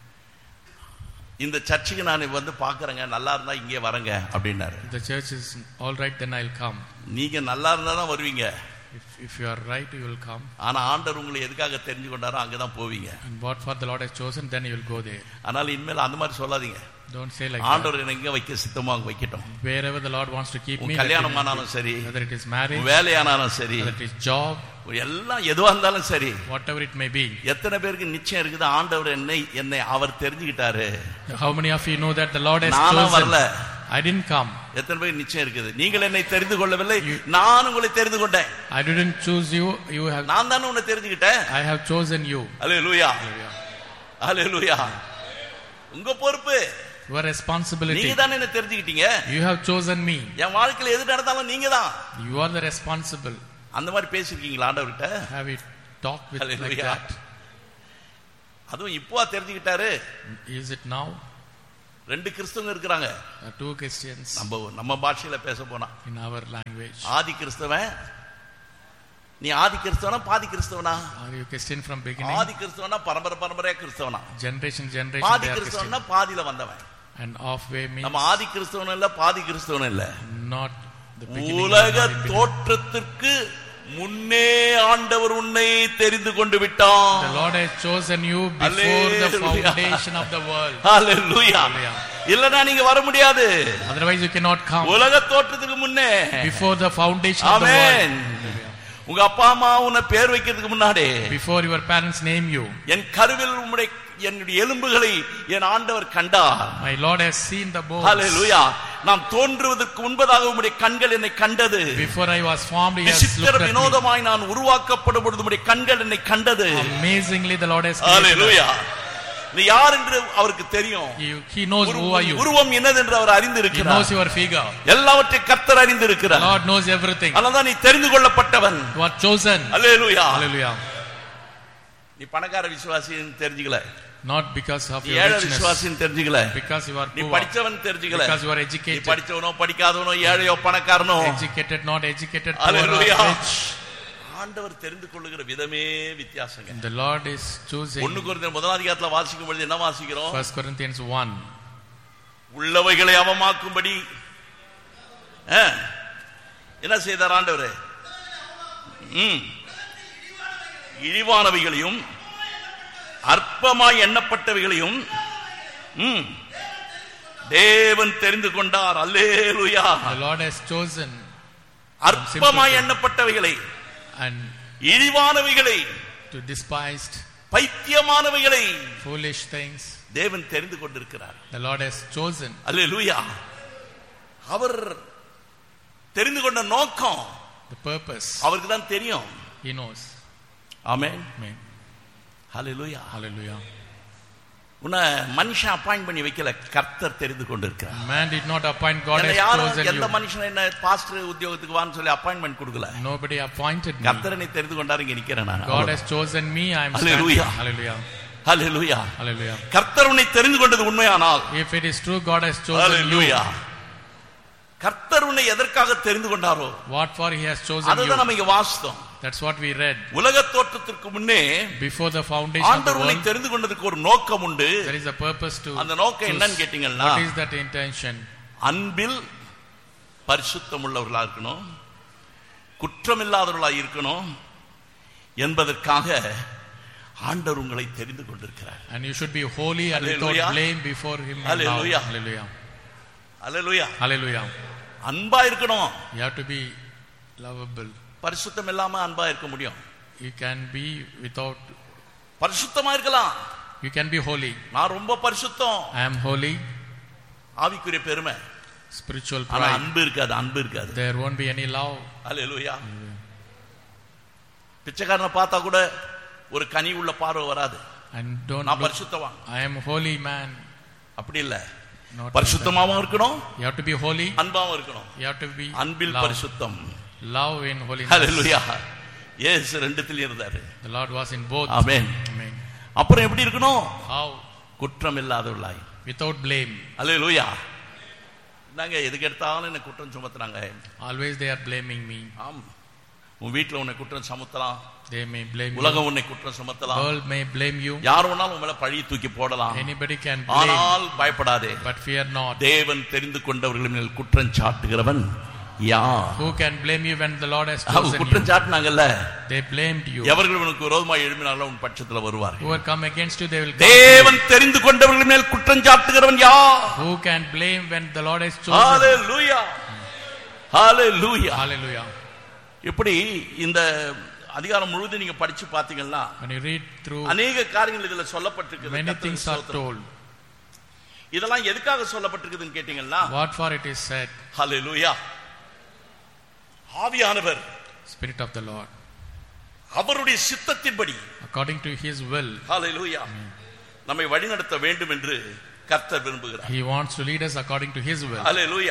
இந்த சர்ச்சுக்கு நான் வந்து பாக்குறேங்க, நல்லா இருந்தா இங்கே வரங்க அப்படின்னாரு. The church is all right, then I'll come. நீங்க நல்லா இருந்தா தான் வருவீங்க. If you are right, you will come. ஆனா ஆண்டவர் உங்களை எதுக்காக தெரிஞ்சு கொண்டாரோ அங்கதான் போவீங்க. And what for the Lord has chosen, then you will go there. அதனால இனிமேல் அந்த மாதிரி சொல்லாதீங்க. Don't say like that. ஆண்டவர் என்ன எங்க வைக்க சித்தமா அங்க வைக்கட்டும். Wherever the Lord wants to keep me, கல்யாணம் ஆனாலும் சரி, whether it is marriage, வேலையானாலும் சரி, whether it is job, எல்லாம் எதுவா இருந்தாலும் சரி, whatever it may be. எத்தனை பேருக்கு நிச்சயம் இருக்குது ஆண்டவர் என்னை அவர் தெரிஞ்சுக்கிட்டாரு? How many of you know that the Lord has நானும் chosen? வரல. I didn't come. எத்தனை பேருக்கு நிச்சயம் இருக்குது? நீங்கள் என்னை தெரிந்து கொள்ளவில்லை, நான் உங்களை தெரிந்து கொண்டேன். I didn't choose you. You have. நான் தானே உன்னை தெரிஞ்சுக்கிட்டேன். I have chosen you. அல்லேலூயா. அல்லேலூயா. உங்க பொறுப்பு. Your responsibility. நீங்க தானே என்ன தெரிஞ்சுக்கிட்டீங்க. You have chosen me. என் வாழ்க்கையில எது நடந்தாலும் நீங்க தான். You are the responsible. அந்த மாதிரி பேசிருக்கீங்களா ஆண்டவர்கிட்ட? Have you talked with like that? அதுவும் இப்போ தெரிஞ்சுக்கிட்டாரு. Is it now? 2 கிறிஸ்தவங்க இருக்கிறாங்க. 2 Christians. நம்ம பாஷையில பேச போனா, in our language. ஆதி கிறிஸ்தவன். நீ ஆதி கிறிஸ்தவனா பாதி கிறிஸ்தவனா? Are you Christian from beginning? ஆதி கிறிஸ்தவனா பரம்பரையா கிறிஸ்தவனா? Generation பாதி கிறிஸ்தவனா பாதியில வந்தவன். And halfway means நம்ம ஆதி கிறிஸ்தவன் இல்ல, பாதி கிறிஸ்தவன் இல்ல. not the beginning. உலக தோற்றத்திற்கு முன்னே ஆண்டவர் உன்னை தெரிந்து கொண்டு விட்டார். The Lord has chosen you before the foundation of the world. Hallelujah. இல்லனா நீங்க வர முடியாது. Otherwise you cannot come. உலக தோற்றத்துக்கு முன்னே. Before the foundation of the world. உங்க அப்பா அம்மா உன்னை பேர் வைக்கிறதுக்கு முன்னாடி, before your parents name you, என் கருவில் என்னுடைய எலும்புகளை என் ஆண்டவர் கண்டார். My Lord has seen the bones. Hallelujah. நாம் தோன்றுவதற்கு முன்பதாக உம்முடைய கண்கள் என்னை கண்டது. Before I was formed, He has looked விசித்திர at me. வினோதமாய் நான் உருவாக்கப்படும் பொழுது உம்முடைய கண்கள் என்னை கண்டது. Amazingly the Lord has created. Hallelujah. நீ யார் என்று அவருக்கு தெரியும். He knows who are you. உருவம் என்னது என்று அவர் அறிந்திருக்கிறார். He knows your figure. எல்லாவற்றையும் கர்த்தர் அறிந்திருக்கிறார். Lord knows everything. அதனால நீ தெரிந்து கொள்ளப்பட்டவன். You are chosen. Hallelujah. Hallelujah. நீ பணக்கார விசுவாசின்னு தெரிஞ்சுக்கல. Not because of your ஏழை richness. விசுவாசின்னு தெரிஞ்சுக்கல. Because you are நீ poor. படிச்சவன் தெரிஞ்சுக்கல. Because you are நீ educated. படிச்சவனோ படிக்காதவனோ ஏழையோ பணக்காரனோ, Educated, not educated, poor Hallelujah. or rich. ஆண்டவர் தெரிந்து கொள்ளுகிற விதமே வித்தியாசங்க. The Lord is choosing. 1 கொரிந்தியர் 1 அதிகாரத்துல வாசிக்கும் பொழுது என்ன வாசிக்கிறோம்? 1 Corinthians 1. உள்ளவைகளை அவமாக்கும்படி என்ன செய்தார் ஆண்டவர்? இழிவானவைகளையும் அற்பமாய் எண்ணப்பட்டவைகளையும் தேவன் தெரிந்து கொண்டார். அல்லேலூயா. The Lord has chosen அற்பமாய் எண்ணப்பட்டவைகளை, and இழிவானவைகளை, to despised, பைத்தியமானவைகளை foolish things தேவன் தெரிந்து கொண்டிருக்கிறார். the Lord has chosen. அல்லேலூயா. அவர் தெரிந்து கொண்ட நோக்கம், the purpose, அவருக்கு தான் தெரியும். he knows. Amen. Amen. Hallelujah. Hallelujah. உன்னை மனுஷன் அப்பாயிண்ட் பண்ணி வைக்கல, கர்த்தர் தெரிந்து கொண்டிருக்கிறார். Man did not appoint, God has chosen you. எந்த மனுஷன் என்ன பாஸ்டர் உத்தியோகத்துக்கு வான்னு சொல்லி அப்பாயின்ட்மென்ட் கொடுக்கல. Nobody appointed me. கர்த்தர் என்னை தெரிந்து கொண்டார், இங்க நிக்கிறேன் நான். God has chosen me, I am standing. Hallelujah. Hallelujah. Hallelujah. Hallelujah. கர்த்தர் உன்னை தெரிந்து கொண்டது உண்மையானால், If it is true, God has chosen you. ஹalleluya. கர்த்தர் உன்னை எதற்காக தெரிந்து கொண்டாரோ, What for he has chosen அதுதான் you. நம்ம இங்க வாசித்தோம். That's what we read. உலக தோற்றத்திற்கு முன்னே Before the foundation of the ஆண்டவர் உன்னை world, தெரிந்து கொண்டதுக்கு ஒரு நோக்கம் உண்டு. there is a purpose to அந்த நோக்கம் choose. என்னன்னு கேட்டீங்கன்னா, What is that intention? அன்பில் பரிசுத்தம் உள்ளவர்களா இருக்கணும், குற்றமில்லாதவர்களா இருக்கணும் என்பதற்காக ஆண்டவர் உங்களை தெரிந்து கொண்டிருக்கிறார். And you should be holy and Hallelujah. without blame before him. Hallelujah. Hallelujah. Hallelujah. Hallelujah. அன்பா இருக்கணும். You have to be lovable. பரிசுத்தம் இல்லாம அன்பா இருக்க முடியும்? You can be without, பரிசுத்தமா இருக்கலாம். you can be holy. நான் ரொம்ப பரிசுத்தம், I am holy, ஆவிக்குரிய பெருமை. spiritual ஆனா pride. அன்பு இருக்காது, அன்பு இருக்காது. There won't be any love. ஹalleluya. பிச்சைக்காரனை பார்த்தா கூட ஒரு கனி உள்ள பார்வை வராது. And don't நான் look, பரிசுத்தவான், I am holy man. அப்படி இல்ல. Not like பரிசுத்தமாவும் இருக்கணும், that. You have to be holy. அன்பாவும் இருக்கணும். You have to be Anbil love. பரிசுத்தம். Love in holiness. ஹalleluya. இயேசு ரெண்டுத்திலும் இருந்தாரு. The Lord was in both. Amen. Amen. அப்புறம் எப்படி இருக்கணும்? How? குற்றம் இல்லாதவர்களாய். Without blame. ஹalleluya. நாங்க எதுக்கு எடுத்தாலும் என்ன குற்றம் சுமத்துறாங்க. Always they are blaming me. ஆம், உன் வீட்டுல உன்னை குற்றம் சுமத்தலாம், They may blame you. உலகம் உன்னை குற்றம் சுமத்தலாம், World may blame you. யார் வேணாலும் உன் மேல பழி தூக்கி போடலாம். Anybody can blame. ஆனால் பயப்படாதே, But fear not. தேவன் தெரிந்து கொண்டவர்கள் மேல் குற்றம் சாட்டுகிறவன் யார்? Who can blame you when the Lord has chosen குற்றம் you? சாட்டினாங்கல்ல, They blamed you. எவர்கள் உனக்கு விரோதமாக எழுப்பினாலும் உன் பட்சத்துல வருவார்கள். Who will come against you, they will come. தேவன் தெரிந்து கொண்டவர்கள் மேல் குற்றம் சாட்டுகிறவன் யார்? Who can blame when the Lord has chosen? Hallelujah. Hallelujah. Hallelujah. இப்படி இந்த அதிகாரம் முழுவதும் நீங்க படிச்சு பாத்தீங்கன்னா When you read through, அநேக காரியங்கள் இதுல சொல்லப்பட்டிருக்கு. many things are told. இதெல்லாம் எதுக்காக சொல்லப்பட்டிருக்குதுன்னு கேட்டீங்கன்னா, What for it is said? ஹalleluya. ஆவியானவர் Spirit of the Lord, அவருடைய சித்தத்தின்படி, according to his will, ஹalleluya, நம்மை வழிநடத்த வேண்டும் என்று கர்த்தர் விரும்புகிறார். he wants to lead us according to his will. ஹalleluya.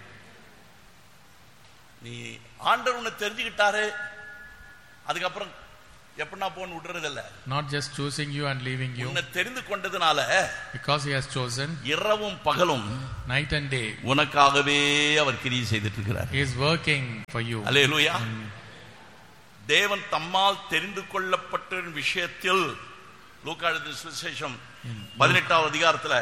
நீ ஆண்டவர் உன்னை தெரிஞ்சுக்கிட்டாரு, அதுக்கப்புறம் எப்படின்னா போன்னு விடுறதில்ல. Not just choosing you and leaving you. உன்னை தெரிந்து கொண்டதுனால Because he has chosen, இரவும் பகலும் night and day, உனக்காகவே அவர் கிரியை செய்துட்டு இருக்கிறார். he is working for you. அல்லேலூயா. தேவன் தம்மால் தெரிந்து கொள்ளப்பட்ட விஷயத்தில் லூக்கா எழுதின சுவிசேஷம் 18வது அதிகாரத்துல